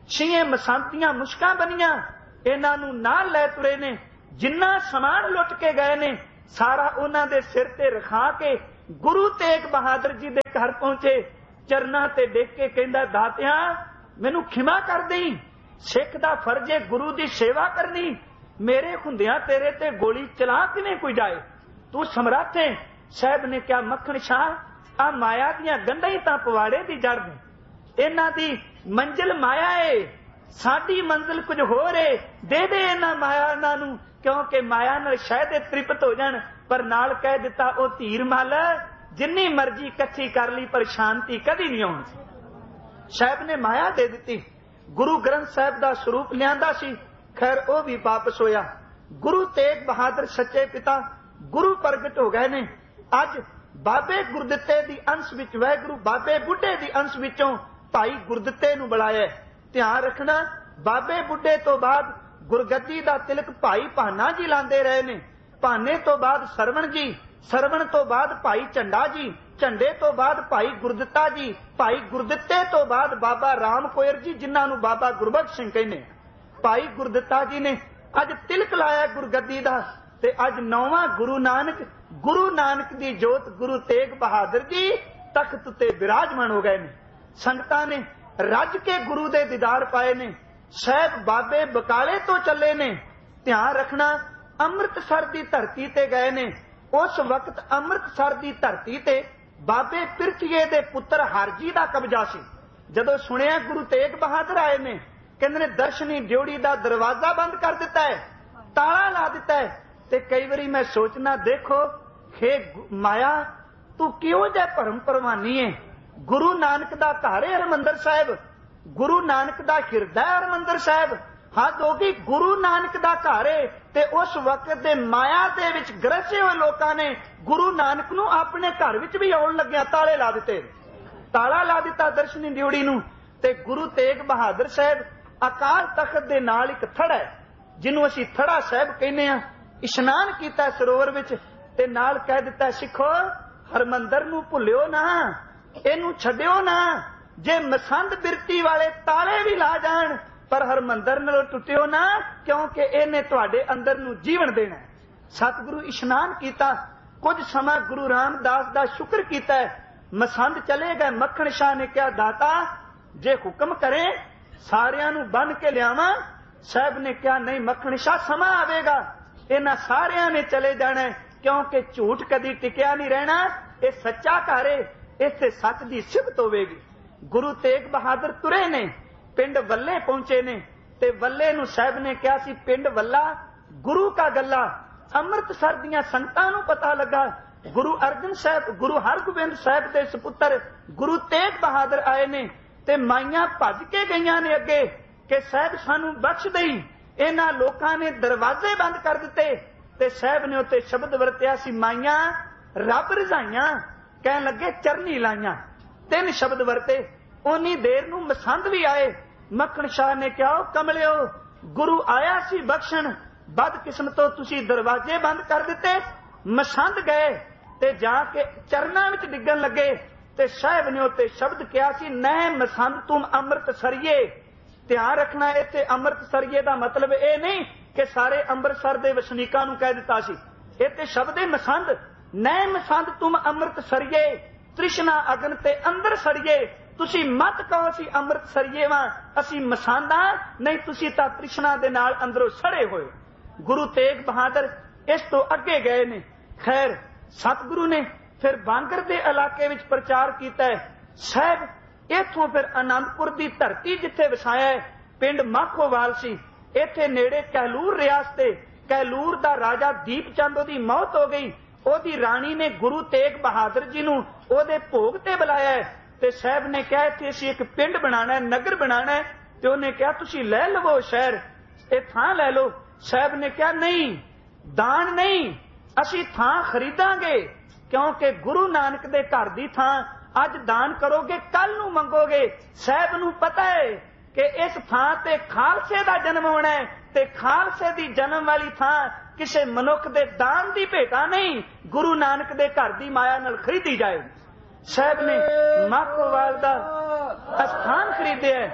ਛੀਏ ਮਸੰਦ ਦੀਆਂ ਮੁਸ਼ਕਾਂ ਬਣੀਆਂ, ਇਹਨਾਂ ਨੂੰ ਨਾਲ ਲੈ ਤੁਰੇ ਨੇ। ਜਿੰਨਾ ਸਮਾਨ ਲੁੱਟ ਕੇ ਗਏ ਨੇ ਸਾਰਾ ਉਹਨਾਂ ਦੇ ਸਿਰ ਤੇ ਰਖਾ ਕੇ ਗੁਰੂ ਤੇਗ ਬਹਾਦਰ ਜੀ ਦੇ ਘਰ ਪਹੁੰਚੇ। ਚਰਨਾਂ ਤੇ ਡਿੱਗ ਕੇ ਕਹਿੰਦਾ, ਦਾਤਿਆ ਮੈਨੂੰ ਖਿਮਾ ਕਰ ਦੇਈਂ, ਸਿੱਖ ਦਾ ਫਰਜ਼ ਹੈ ਗੁਰੂ ਦੀ ਸੇਵਾ ਕਰਨੀ, ਮੇਰੇ ਹੁੰਦਿਆਂ ਤੇਰੇ ਤੇ ਗੋਲੀ ਚਲਾ ਕਿਵੇਂ ਕੋਈ ਜਾਏ, ਤੂੰ ਸਮਰੱਥ ਹੈ। ਸਾਹਿਬ ਨੇ ਕਿਹਾ, ਮੱਖਣ ਸ਼ਾਹ ਆ ਮਾਇਆ ਦੀਆਂ ਗੰਢਾਂ ਹੀ ਤਾਂ ਪਵਾੜੇ ਦੀ ਜੜ ਨੇ, ਇਹਨਾਂ ਦੀ ਮੰਜ਼ਿਲ ਮਾਇਆ ਏ, ਸਾਡੀ ਮੰਜ਼ਿਲ ਕੁਝ ਹੋਰ ਏ, ਦੇ ਦੇ ਇਹਨਾਂ ਮਾਇਆ ਇਹਨਾਂ ਨੂੰ, ਕਿਉਂਕਿ ਮਾਇਆ ਨਾਲ ਸ਼ਾਇਦ ਤ੍ਰਿਪਤ ਹੋ ਜਾਣ। ਪਰ ਨਾਲ ਕਹਿ ਦਿੱਤਾ, ਉਹ ਧੀਰ ਮੱਲ ਜਿੰਨੀ ਮਰਜ਼ੀ ਇਕੱਠੀ ਕਰ ਲਈ ਪਰ ਸ਼ਾਂਤੀ ਕਦੀ ਨਹੀਂ ਆਉਣੀ। ਸਾਹਿਬ ਨੇ ਮਾਇਆ ਦੇ ਦਿੱਤੀ। ਗੁਰੂ ਗ੍ਰੰਥ ਸਾਹਿਬ ਦਾ ਸਰੂਪ ਲਿਆਂਦਾ ਸੀ, ਖੈਰ ਉਹ ਵੀ ਵਾਪਸ ਹੋਇਆ। ਗੁਰੂ ਤੇਗ ਬਹਾਦਰ ਸੱਚੇ ਪਿਤਾ ਗੁਰੂ ਪ੍ਰਗਟ ਹੋ ਗਏ ਨੇ। ਅੱਜ ਬਾਬੇ ਗੁਰਦਿੱਤੇ ਦੀ ਅੰਸ਼ ਵਿੱਚ, ਵਾਹਿਗੁਰੂ ਬਾਬੇ ਬੁੱਢੇ ਦੀ ਅੰਸ਼ ਵਿੱਚੋਂ ਭਾਈ ਗੁਰਦਿੱਤੇ ਨੂੰ ਬੁਲਾਇਆ। ਧਿਆਨ ਰੱਖਣਾ, ਬਾਬੇ ਬੁੱਢੇ ਤੋਂ ਬਾਅਦ ਗੁਰਗੱਦੀ ਦਾ ਤਿਲਕ ਭਾਈ ਭਾਨਾ ਜੀ ਲਾਉਂਦੇ ਰਹੇ ਨੇ। ਭਾਨੇ ਤੋਂ ਬਾਅਦ ਸਰਵਣ ਜੀ, ਸਰਵਣ ਤੋਂ ਬਾਅਦ ਭਾਈ ਝੰਡਾ ਜੀ, ਝੰਡੇ ਤੋਂ ਬਾਅਦ ਭਾਈ ਗੁਰਦਿੱਤਾ ਜੀ, ਭਾਈ ਗੁਰਦਿੱਤੇ ਤੋਂ ਬਾਅਦ ਬਾਬਾ ਰਾਮ ਕੋਇਰ ਜੀ, ਜਿਨ੍ਹਾਂ ਨੂੰ ਬਾਬਾ ਗੁਰਬਖਸ਼ ਸਿੰਘ ਕਹਿੰਦੇ। ਭਾਈ ਗੁਰਦਿੱਤਾ ਜੀ ਨੇ ਅੱਜ ਤਿਲਕ ਲਾਇਆ ਗੁਰਗੱਦੀ ਦਾ, ਤੇ ਅੱਜ ਨੌਵਾਂ ਗੁਰੂ ਨਾਨਕ, ਗੁਰੂ ਨਾਨਕ ਦੀ ਜੋਤ ਗੁਰੂ ਤੇਗ ਬਹਾਦਰ ਜੀ ਤਖਤ ਤੇ ਬਿਰਾਜਮਾਨ ਹੋ ਗਏ ਨੇ। ਸੰਗਤਾਂ ਨੇ ਰੱਜ ਕੇ ਗੁਰੂ ਦੇ ਦੀਦਾਰ ਪਾਏ ਨੇ। ਸਾਹਿਬ ਬਾਬੇ ਬਕਾਲੇ ਤੋਂ ਚੱਲੇ ਨੇ। ਧਿਆਨ ਰੱਖਣਾ, ਅੰਮ੍ਰਿਤਸਰ ਦੀ ਧਰਤੀ ਤੇ ਗਏ ਨੇ। ਉਸ ਵਕਤ ਅੰਮ੍ਰਿਤਸਰ ਦੀ ਧਰਤੀ ਤੇ ਬਾਬੇ ਪਿਰਥੀਏ ਦੇ ਪੁੱਤਰ ਹਰਜੀ ਦਾ ਕਬਜ਼ਾ ਸੀ। ਜਦੋਂ ਸੁਣਿਆ ਗੁਰੂ ਤੇਗ ਬਹਾਦਰ ਆਏ ਨੇ, ਕਹਿੰਦੇ ਨੇ ਦਰਸ਼ਨੀ ਡਿਉੜੀ ਦਾ ਦਰਵਾਜ਼ਾ ਬੰਦ ਕਰ ਦਿੱਤਾ ਹੈ, ਤਾਲਾ ਲਾ ਦਿੱਤਾ ਹੈ। ਤੇ ਕਈ ਵਾਰੀ ਮੈਂ ਸੋਚਣਾ, ਦੇਖੋ ਖੇ ਮਾਇਆ ਤੂੰ ਕਿਉਂ ਜਿਹਾ ਭਰਮ ਪ੍ਰਵਾਨੀ ਹੈ। ਗੁਰੂ ਨਾਨਕ ਦਾ ਘਰ ਹੈ ਹਰਿਮੰਦਰ ਸਾਹਿਬ, ਗੁਰੂ ਨਾਨਕ ਦਾ ਹਿਰਦਾ ਹੈ ਹਰਿਮੰਦਰ ਸਾਹਿਬ। ਹੱਦ ਹੋ ਗਈ, ਗੁਰੂ ਨਾਨਕ ਦਾ ਘਰ ਹੈ ਤੇ ਉਸ ਵਕਤ ਦੇ ਮਾਇਆ ਦੇ ਵਿੱਚ ਗਰਸੇ ਹੋਏ ਲੋਕਾਂ ਨੇ ਗੁਰੂ ਨਾਨਕ ਨੂੰ ਆਪਣੇ ਘਰ ਵਿੱਚ ਵੀ ਆਉਣ ਲੱਗਿਆ ਤਾਲੇ ਲਾ ਦਿੱਤੇ, ਤਾਲਾ ਲਾ ਦਿੱਤਾ ਦਰਸ਼ਨੀ ਡਿਉੜੀ ਨੂੰ। ਤੇ ਗੁਰੂ ਤੇਗ ਬਹਾਦਰ ਸਾਹਿਬ ਅਕਾਲ ਤਖਤ ਦੇ ਨਾਲ ਇੱਕ ਥੜਾ ਹੈ, ਜਿਹਨੂੰ ਅਸੀਂ ਥੜਾ ਸਾਹਿਬ ਕਹਿੰਦੇ ਆ, ਇਸ਼ਨਾਨ ਕੀਤਾ ਸਰੋਵਰ ਵਿੱਚ, ਤੇ ਨਾਲ ਕਹਿ ਦਿੱਤਾ, ਸਿੱਖੋ ਹਰਮੰਦਰ ਨੂੰ ਭੁੱਲਿਓ ਨਾ, ਇਹਨੂੰ ਛੱਡਿਓ ਨਾ। ਜੇ ਮਸੰਦ ਬਿਰਤੀ ਵਾਲੇ ਤਾਲੇ ਵੀ ਲਾ ਜਾਣ ਪਰ ਹਰਮੰਦਰ ਨਾਲੋਂ ਟੁੱਟਿਓ ਨਾ, ਕਿਉਂਕਿ ਇਹਨੇ ਤੁਹਾਡੇ ਅੰਦਰ ਨੂੰ ਜੀਵਨ ਦੇਣਾ। ਸਤਿਗੁਰੂ ਇਸ਼ਨਾਨ ਕੀਤਾ। ਕੁਝ ਸਮਾਂ ਗੁਰੂ ਰਾਮਦਾਸ ਦਾ ਸ਼ੁਕਰ ਕੀਤਾ। ਮਸੰਦ ਚਲੇ ਗਏ। ਮੱਖਣ ਸ਼ਾਹ ਨੇ ਕਿਹਾ, ਦਾਤਾ ਜੇ ਹੁਕਮ ਕਰੇ ਸਾਰਿਆਂ ਨੂੰ ਬੰਨ ਕੇ ਲਿਆਵਾਂ। ਸਾਹਿਬ ਨੇ ਕਿਹਾ, ਨਹੀਂ ਮੱਖਣ ਸ਼ਾਹ, ਸਮਾਂ ਆਵੇਗਾ, ਇਹਨਾਂ ਸਾਰਿਆਂ ਨੇ ਚਲੇ ਜਾਣਾ, ਕਿਉਂਕਿ ਝੂਠ ਕਦੀ ਟਿਕਿਆ ਨਹੀਂ ਰਹਿਣਾ। ਇਹ ਸੱਚਾ ਘਰ ਹੈ, ਇੱਥੇ ਸੱਚ ਦੀ ਸਿਫਤ ਹੋਵੇਗੀ। ਗੁਰੂ ਤੇਗ ਬਹਾਦਰ ਤੁਰੇ ਨੇ, ਪਿੰਡ ਵੱਲੇ ਪਹੁੰਚੇ ਨੇ, ਤੇ ਵੱਲੇ ਨੂੰ ਸਾਹਿਬ ਨੇ ਕਿਹਾ ਸੀ, ਪਿੰਡ ਵੱਲਾ ਗੁਰੂ ਕਾ ਗੱਲਾ। ਅੰਮ੍ਰਿਤਸਰ ਦੀਆਂ ਸੰਗਤਾਂ ਨੂੰ ਪਤਾ ਲੱਗਾ ਗੁਰੂ ਅਰਜਨ ਸਾਹਿਬ, ਗੁਰੂ ਹਰਗੋਬਿੰਦ ਸਾਹਿਬ ਦੇ ਸੁਪੁੱਤਰ ਗੁਰੂ ਤੇਗ ਬਹਾਦਰ ਆਏ ਨੇ, ਤੇ ਮਾਈਆਂ ਭੱਜ ਕੇ ਗਈਆਂ ਨੇ ਅੱਗੇ ਕਿ ਸਾਹਿਬ ਸਾਨੂੰ ਬਖਸ਼ ਦੇਈ। ਇਹਨਾਂ ਲੋਕਾਂ ਨੇ ਦਰਵਾਜ਼ੇ ਬੰਦ ਕਰ ਦਿੱਤੇ, ਤੇ ਸਾਹਿਬ ਨੇ ਉੱਤੇ ਸ਼ਬਦ ਵਰਤਿਆ ਸੀ, ਮਾਈਆਂ ਰੱਬ ਰਜ਼ਾਈਆਂ, ਕਹਿਣ ਲੱਗੇ ਚਰਨੀ ਲਾਈਆਂ। ਤਿੰਨ ਸ਼ਬਦ ਵਰਤੇ। ਉਨੀ ਦੇਰ ਨੂੰ ਮਸੰਦ ਵੀ ਆਏ। ਮੱਖਣ ਸ਼ਾਹ ਨੇ ਕਿਹਾ, ਉਹ ਕਮਲਿਓ, ਗੁਰੂ ਆਇਆ ਸੀ ਬਖਸ਼ਣ, ਬਦਕਿਸਮਤੋਂ ਤੁਸੀਂ ਦਰਵਾਜ਼ੇ ਬੰਦ ਕਰ ਦਿੱਤੇ। ਮਸੰਦ ਗਏ ਤੇ ਜਾ ਕੇ ਚਰਨਾਂ ਵਿੱਚ ਡਿੱਗਣ ਲੱਗੇ, ਤੇ ਸਾਹਿਬ ਨੇ ਉੱਤੇ ਸ਼ਬਦ ਕਿਹਾ ਸੀ, ਨੈ ਮਸੰਦ ਤੁਮ ਅੰਮ੍ਰਿਤਸਰੀਏ। ਧਿਆਨ ਰੱਖਣਾ, ਇੱਥੇ ਅੰਮ੍ਰਿਤਸਰੀਏ ਦਾ ਮਤਲਬ ਇਹ ਨਹੀਂ ਕਿ ਸਾਰੇ ਅੰਮ੍ਰਿਤਸਰ ਦੇ ਵਸਨੀਕਾਂ ਨੂੰ ਕਹਿ ਦਿੱਤਾ ਸੀ। ਇੱਥੇ ਸ਼ਬਦ ਹੈ ਮਸੰਦ। ਨੈ ਮਸੰਦ ਤੁਮ ਅੰਮ੍ਰਿਤਸਰੀਏ, ਤ੍ਰਿਸ਼ਨਾ ਅਗਨ ਤੇ ਅੰਦਰ ਸੜੀਏ। ਤੁਸੀਂ ਮਤ ਕਹੋ ਅਸੀਂ ਅੰਮ੍ਰਿਤਸਰੀਏ ਵਾਂ, ਅਸੀਂ ਮਸਾਂਦਾ ਨਹੀਂ, ਤੁਸੀਂ ਤਾਂ ਤ੍ਰਿਸ਼ਨਾ ਦੇ ਨਾਲ ਅੰਦਰੋਂ ਸੜੇ ਹੋਏ। ਗੁਰੂ ਤੇਗ ਬਹਾਦਰ ਇਸ ਤੋਂ ਅੱਗੇ ਗਏ ਨੇ। ਖੈਰ ਸਤਿਗੁਰੂ ਨੇ ਫਿਰ ਬਾਂਗਰ ਦੇ ਇਲਾਕੇ ਵਿੱਚ ਪ੍ਰਚਾਰ ਕੀਤਾ ਹੈ। ਸਾਹਿਬ ਇੱਥੋਂ ਫਿਰ ਆਨੰਦਪੁਰ ਦੀ ਧਰਤੀ ਜਿੱਥੇ ਵਸਾਇਆ ਹੈ, ਪਿੰਡ ਮਾਖੋਵਾਲ ਸੀ, ਇੱਥੇ ਨੇੜੇ ਕਹਿਲੂਰ ਰਿਆਸਤ ਤੇ ਕਹਿਲੂਰ ਦਾ ਰਾਜਾ ਦੀਪ ਚੰਦ, ਉਹਦੀ ਮੌਤ ਹੋ ਗਈ। ਉਹਦੀ ਰਾਣੀ ਨੇ ਗੁਰੂ ਤੇਗ ਬਹਾਦਰ ਜੀ ਨੂੰ ਉਹਦੇ ਭੋਗ ਤੇ ਬੁਲਾਇਆ, ਤੇ ਸਾਹਿਬ ਨੇ ਕਿਹਾ ਇੱਥੇ ਅਸੀਂ ਇੱਕ ਪਿੰਡ ਬਣਾਣਾ, ਨਗਰ ਬਣਾਣਾ, ਤੇ ਉਹਨੇ ਕਿਹਾ ਤੁਸੀਂ ਲੈ ਲਵੋ ਸ਼ਹਿਰ, ਇਹ ਥਾਂ ਲੈ ਲਓ। ਸਾਹਿਬ ਨੇ ਕਿਹਾ ਨਹੀਂ, ਦਾਨ ਨਹੀਂ, ਅਸੀਂ ਥਾਂ ਖਰੀਦਾਂਗੇ, ਕਿਉਂਕਿ ਗੁਰੂ ਨਾਨਕ ਦੇ ਘਰ ਦੀ ਥਾਂ ਅੱਜ ਦਾਨ ਕਰੋਗੇ ਕੱਲ ਨੂੰ ਮੰਗੋਗੇ। ਸਾਹਿਬ ਨੂੰ ਪਤਾ ਹੈ ਕਿ ਇਸ ਥਾਂ ਤੇ ਖਾਲਸੇ ਦਾ ਜਨਮ ਹੋਣਾ ਹੈ, ਤੇ ਖਾਲਸੇ ਦੀ ਜਨਮ ਵਾਲੀ ਥਾਂ ਕਿਸੇ ਮਨੁੱਖ ਦੇ ਦਾਨ ਦੀ ਭੇਟਾ ਨਹੀਂ, ਗੁਰੂ ਨਾਨਕ ਦੇ ਘਰ ਦੀ ਮਾਇਆ ਨਾਲ ਖਰੀਦੀ ਜਾਏ। ਸਾਹਿਬ ਨੇ ਮਾਖੋਵਾਲ ਦਾ ਸਥਾਨ ਖਰੀਦਿਆ,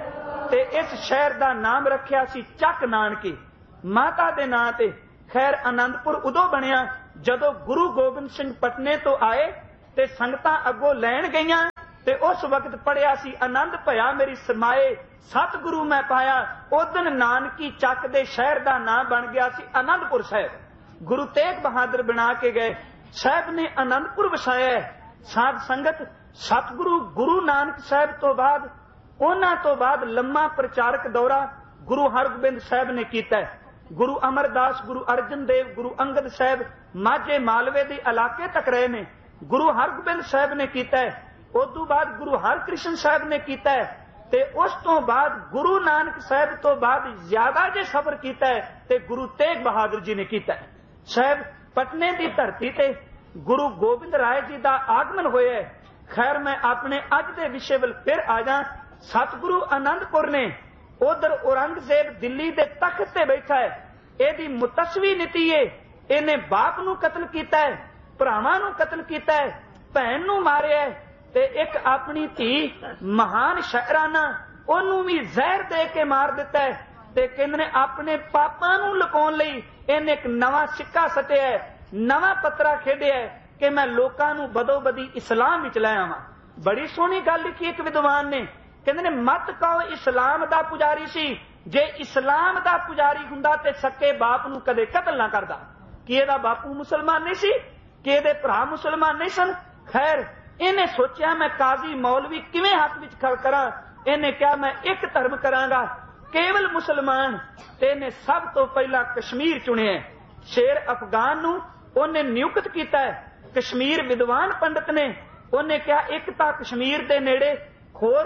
ते इस शहर का नाम रखिया सी चक नानकी, माता दे नां ते। खैर आनंदपुर उदों बनिया जदों गुरु गोबिंद सिंह पटने तो आए ते संगतां अगों लैण गईयां ते उस वक्त पढ़िया सी आनंद भया मेरी समाए सतगुरु मैं पाया। उदन नानकी चक दे शहर का नाम बन गया सी आनंदपुर साहिब। गुरु तेग बहादुर बना के गए, साहब ने आनंदपुर वसाया। साध संगत सतगुरु गुरु नानक साहब तो बाद उन्हां तो बाद लम्मा प्रचारक दौरा गुरु हरगोबिंद साहब ने कीता। गुरु अमरदास, गुरु अर्जन देव, गुरु अंगद साहब माझे मालवे के इलाके तक रहे ने। गुरु हरगोबिंद साहब ने कीता। उस तो बाद गुरु हरकृष्ण साहब ने कीता ते उस तो बाद गुरु नानक साहब तो बाद ज्यादा जे सफर कीता ते गुरु तेग बहादुर जी ने कीता। साहब पटने की धरती ते गुरु गोबिंद राय जी का आगमन होया। खैर मैं अपने अज के विषय वल फिर आ जा। सतगुरु आनंदपुर ने उधर औरंगजेब दिल्ली के तख्त से बैठा है, एदी मुतसवी नीति है। इन्हें बाप नू कतल कीता है, भरावां नू कतल कीता है, भैन नू मारिया है ते एक अपनी धी महान शायराना ओनू भी जहर दे के मार दिता है। ते कहंदे ने अपने पापां नू लुकाउण लई इन्हें एक नवां सिक्का सटिया है, नवां पत्रा खेडिया है कि मैं लोकां नू बदो बदी इस्लाम विच ले आवां। बड़ी सोहनी गल लिखी एक विद्वान ने, कहंदे ने मत कहो इस्लाम दा पुजारी सी, जे इस्लाम दा पुजारी हुंदा ते सके बाप नू कदे कतल ना करदा। कि इहदा बापू मुसलमान नहीं सी, कि इहदे भरा मुसलमान नहीं सन। खैर इन्हें सोचा मैं काजी मौलवी किवें हक विच खड़ करां। इन्हें कहा मैं एक धर्म करांगा, केवल मुसलमान। ते इन्हें सब तो पहला कश्मीर चुनिया। शेर अफगान नू उन्हें नियुक्त किया है। कश्मीर विद्वान पंडित ने उन्हें कहा एक तां कश्मीर दे नेड़े होर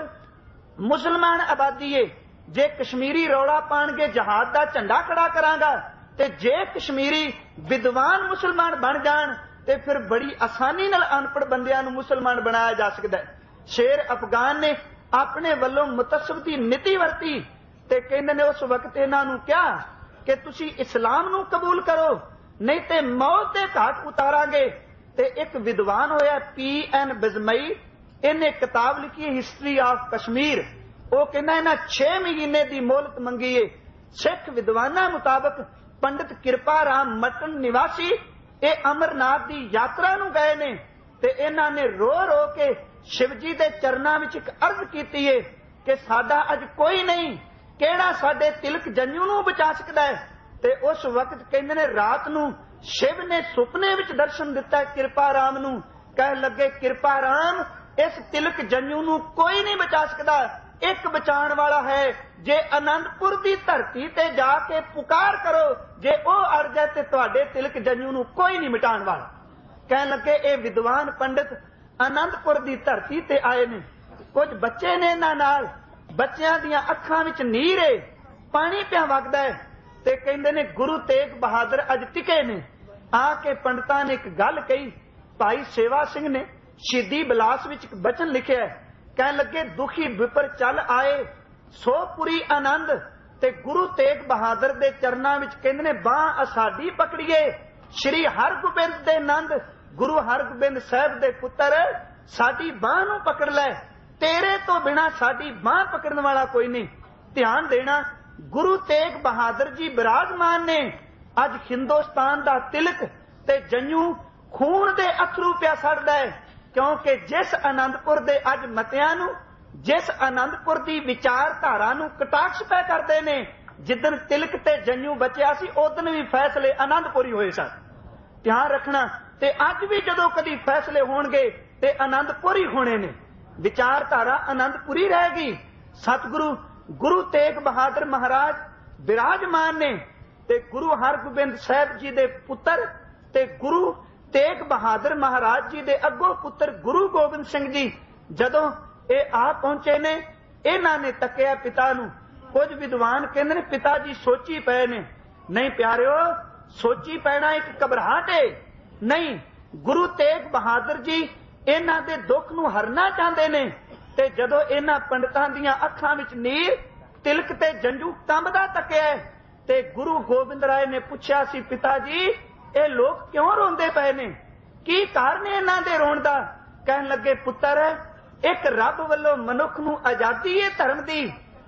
मुसलमान आबादी है, जे कश्मीरी रौला पाणगे जहाज का झंडा खड़ा करांगा ते जे कश्मीरी विद्वान मुसलमान बन जाण ते फिर बड़ी आसानी नाल अनपढ़ बंदियां नूं मुसलमान बनाया जा सकता है। शेर अफगान ने अपने वल्लों मुतसब दी नीति वरती ते कहंदे ने उस वक्त इन्हां नूं कहा कि तुसी इस्लाम नूं कबूल करो नहीं ते मौत दे घाट उतारांगे। ते एक विद्वान होया पी एन बिजमई, इन्हें किताब लिखी हिस्ट्री ऑफ कश्मीर। वो कहना इन्हें छे महीने की मोहलत मंगी है। सिख विद्वाना मुताबक पंडित कृपा राम मटन निवासी ये अमरनाथ की यात्रा नूं गए ने ते इन्हां ने रो रो के शिवजी के चरनां विच एक अर्ज कीती है कि साडा अज कोई नहीं, केड़ा साडे तिलक जंजू नूं बचा सकदा है। ते उस वक्त कहंदे ने रात नूं शिव ने सुपने विच दर्शन दिता कृपा राम नूं। कह लगे कृपा राम इस तिलक जंजू नूं कोई नहीं बचा सकदा, एक बचाण वाला है। जे आनंदपुर की धरती ते जाके पुकार करो, जे ओ अड़ जाए ते तुहाडे तिलक जंजू नूं कोई नहीं मिटाण वाला। कह लगे ये विद्वान पंडित आनंदपुर की धरती ते आए ने। कुछ बच्चे ने इन्हां नाल, बच्चियां दियां अखां विच नीर है, पानी पिया वगदा है ते कहंदे ने गुरु तेग बहादुर अज टिके ने। आके पंडितां ने एक गल कही। भाई सेवा सिंह ने शहीदी बिलास विच बचन लिखिया है, कह लगे दुखी विपर चल आए सो पुरी आनंद। ते गुरु तेग बहादुर दे चरनां विच कहंदे ने बांह असाडी पकड़िए श्री हरगोबिंद दे नंद। गुरु हरगोबिंद साहब दे पुत्र साडी बांह नूं पकड़ लै, तेरे तो बिना साडी बांह पकड़न वाला कोई नहीं। ध्यान देना गुरु तेग बहादुर जी विराजमान ने। अज हिंदुस्तान दा तिलक ते जंजू खून दे अथरू पिया सड़दा है, क्योंकि जिस आनंदपुर दे अज मतियां नूं, जिस आनंदपुर दी विचारधारा नूं कटाक्ष पै करदे ने, जिदन तिलक ते जंजू बचिया सी उदन भी फैसले आनंदपुरी होए सन। ध्यान रखना ते अज भी जदों कदी फैसले होणगे ते आनंदपुरी होने ने। विचारधारा आनंदपुरी रहेगी। सतगुरु गुरु तेग बहादुर महाराज विराजमान ने ते गुरु हरगोबिंद साहब जी दे पुत्र ते गुरु तेग बहादुर महाराज जी दे अगो पुत्र गुरु गोबिंद सिंह जी जदों ये आ पहुंचे ने, इन्हां ने तकिया पिता नूं। कुछ विद्वान कहंदे ने पिता जी सोची पे ने। नहीं प्यारिओ, सोची पैना एक घबराहट है नहीं। गुरु तेग बहादुर जी इन्हां दे दुख नूं हरना चाहते ने ते जदों इन्हां पंडितां दीयां अखां विच नीर, तिलक ते जंजू कंबदा तकिया ते गुरु गोबिंद राय ने पूछा सी पिता जी ये लोग क्यों रोंदे पए ने, की कारण है इन्हां दे रोण दा? कहन लगे पुत्र एक रब वल्लों मनुख नूं आजादी है धर्म दी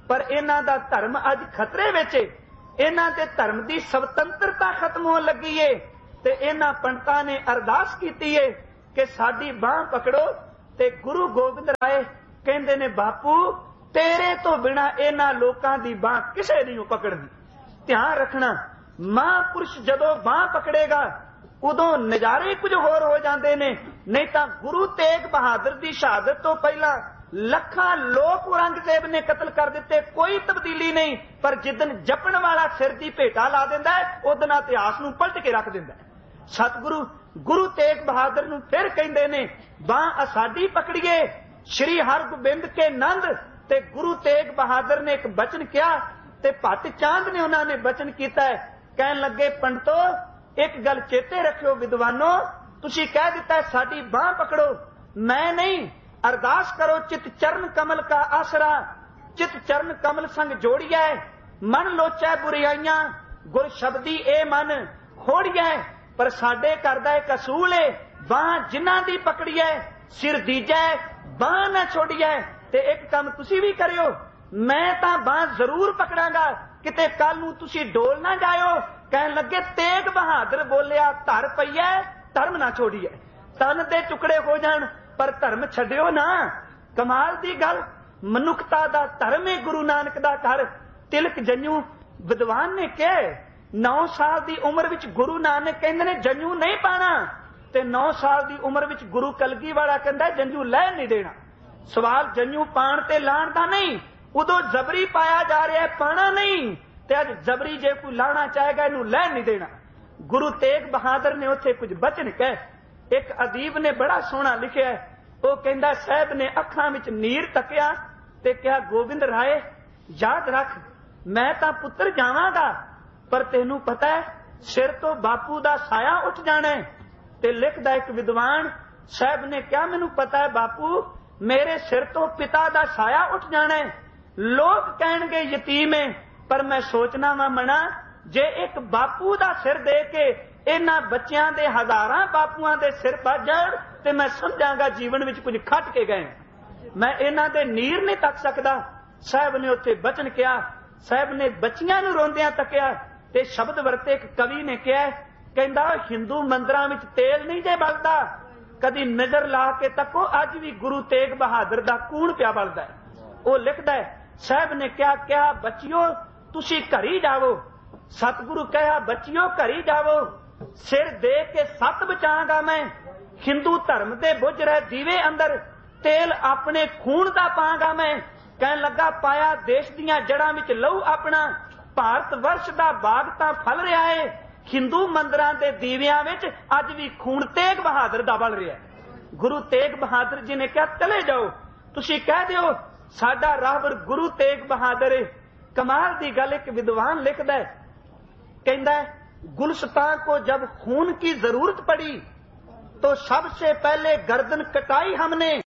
पर इन्हां दा धर्म अज खतरे विच है। इन्हां दे धर्म की स्वतंत्रता खत्म होने लगी है ते इन्हां पंडितां ने अरदास कीती है कि साडी बांह पकड़ो। ते गुरु गोबिंद राय कहंदे ने बापू तेरे तो बिना इन्हां लोकां दी बांह किसे नहीं पकड़नी। ध्यान रखना, महापुरुष जदों बांह पकड़ेगा उदों नज़ारे कुछ होर हो जाते ने। नहीं तो गुरु तेग बहादुर की शहादत तो पहला लखां लोग औरंगजेब ने कतल कर दिते, कोई तब्दीली नहीं। पर जिदन जपण वाला सिर दी भेटा ला दिंदा है उदन इतिहास नूं पलट के रख दिंदा है। सतगुरु गुरु तेग बहादुर नूं फिर कहंदे ने बांह साडी पकड़िए। श्री हरगोबिंद के नंद ते गुरु तेग बहादुर ने एक बचन किया ते भट्ट चांद ने उन्होंने बचन किया है। कहन लगे पंडितो एक गल चेते रखियो विद्वानों, तुसी कह दिता है साडी बांह पकड़ो, मैं नहीं। अरदास करो चित चरण कमल का आसरा, चित चरण कमल संग जोड़िया। मन लोचा बुराइयां गुर शब्दी ए मन होड़िया। पर साडे घर दा एक असूल है, बांह जिन्हां दी पकड़ी है सिर दीजा बांह ना छोड़िया। ते एक काम तुसी भी करियो, मैं तां बांह जरूर पकड़ांगा, किते कल नूं तुसी डोल ना जायो। कहन लगे तेग बहादुर बोलिया धर पईए धर्म ना छोड़िए। तन दे टुकड़े हो जाण पर धर्म छड्डियो ना। कमाल दी गल, मनुखता दा धर्म है गुरु नानक दा घर। तिलक जन्यू विद्वान ने कहे नौ साल दी उम्र विच गुरु नानक कहंदे ने जन्यू नहीं पाना, ते नौ साल दी उम्र विच गुरु कलगी वाला कहंदा जन्यू लैण नहीं देना। सवाल जन्यू पाण ते लाण दा नहीं, उदों जबरी पाया जा रहा है, पाना नहीं। ते अज जबरी जे कोई लाना चाहेगा इनू लैण नहीं देना। गुरु तेग बहादुर ने उत्थे कुछ बचन कहे। एक अदीब ने बड़ा सोहना लिखिया, वो कहंदा साहब ने अखां विच नीर तकिया ते कहा गोबिंद राय याद रख मैं तां पुत्र जावांगा, पर तेनू पता है सिर तो बापू दा साया उठ जाना है। ते लिखदा एक विद्वान साहब ने क्या मैनू पता है बापू मेरे सिर तो पिता दा साया उठ जाना है। लोग कहणगे यतीम है, पर मैं सोचना वा मना जे एक बापू दा सिर दे के इन्हां बच्चियां दे हजारां बापूआं दे सिर पा जाण ते मैं समझांगा जीवन विच कुछ खट के गए। मैं इन्हां दे नीर नहीं तक सकदा। साहब ने उत्थे बचन किया, साहब ने बच्चियां नूं रोंदियां तकिया ते शब्द वरते। एक कवि ने कहा कहंदा हिंदू मंदिरां विच तेल नहीं जे बलदा, कदी नजर ला के तको अज भी गुरु तेग बहादुर दा कूण पिया बलदा है। वो लिखदा है साहब ने क्या कहा बच्चियो तुसी घरी जावो। सतगुरु कहा बच्चियो घरी जावो, सिर दे के सत बचांगा मैं। हिंदू धर्म दे बुझ रहे दीवे अंदर तेल अपने खून दा पांगा मैं। कहन लगा पाया देश दियां जड़ां विच लहू अपना, भारत वर्ष दा बाग तां फल रहा है। हिंदू मंदिरां दे दीवियां विच अज भी खून तेग बहादुर दा बल रहा है। गुरु तेग बहादुर जी ने कहा चले जाओ, तुसी कह दिओ साडा राहबर गुरु तेग बहादुर है। कमाल दी गल एक विद्वान लिखदा है, कहंदा है गुलस्तान को जब खून की जरूरत पड़ी तो सबसे पहले गर्दन कटाई हमने।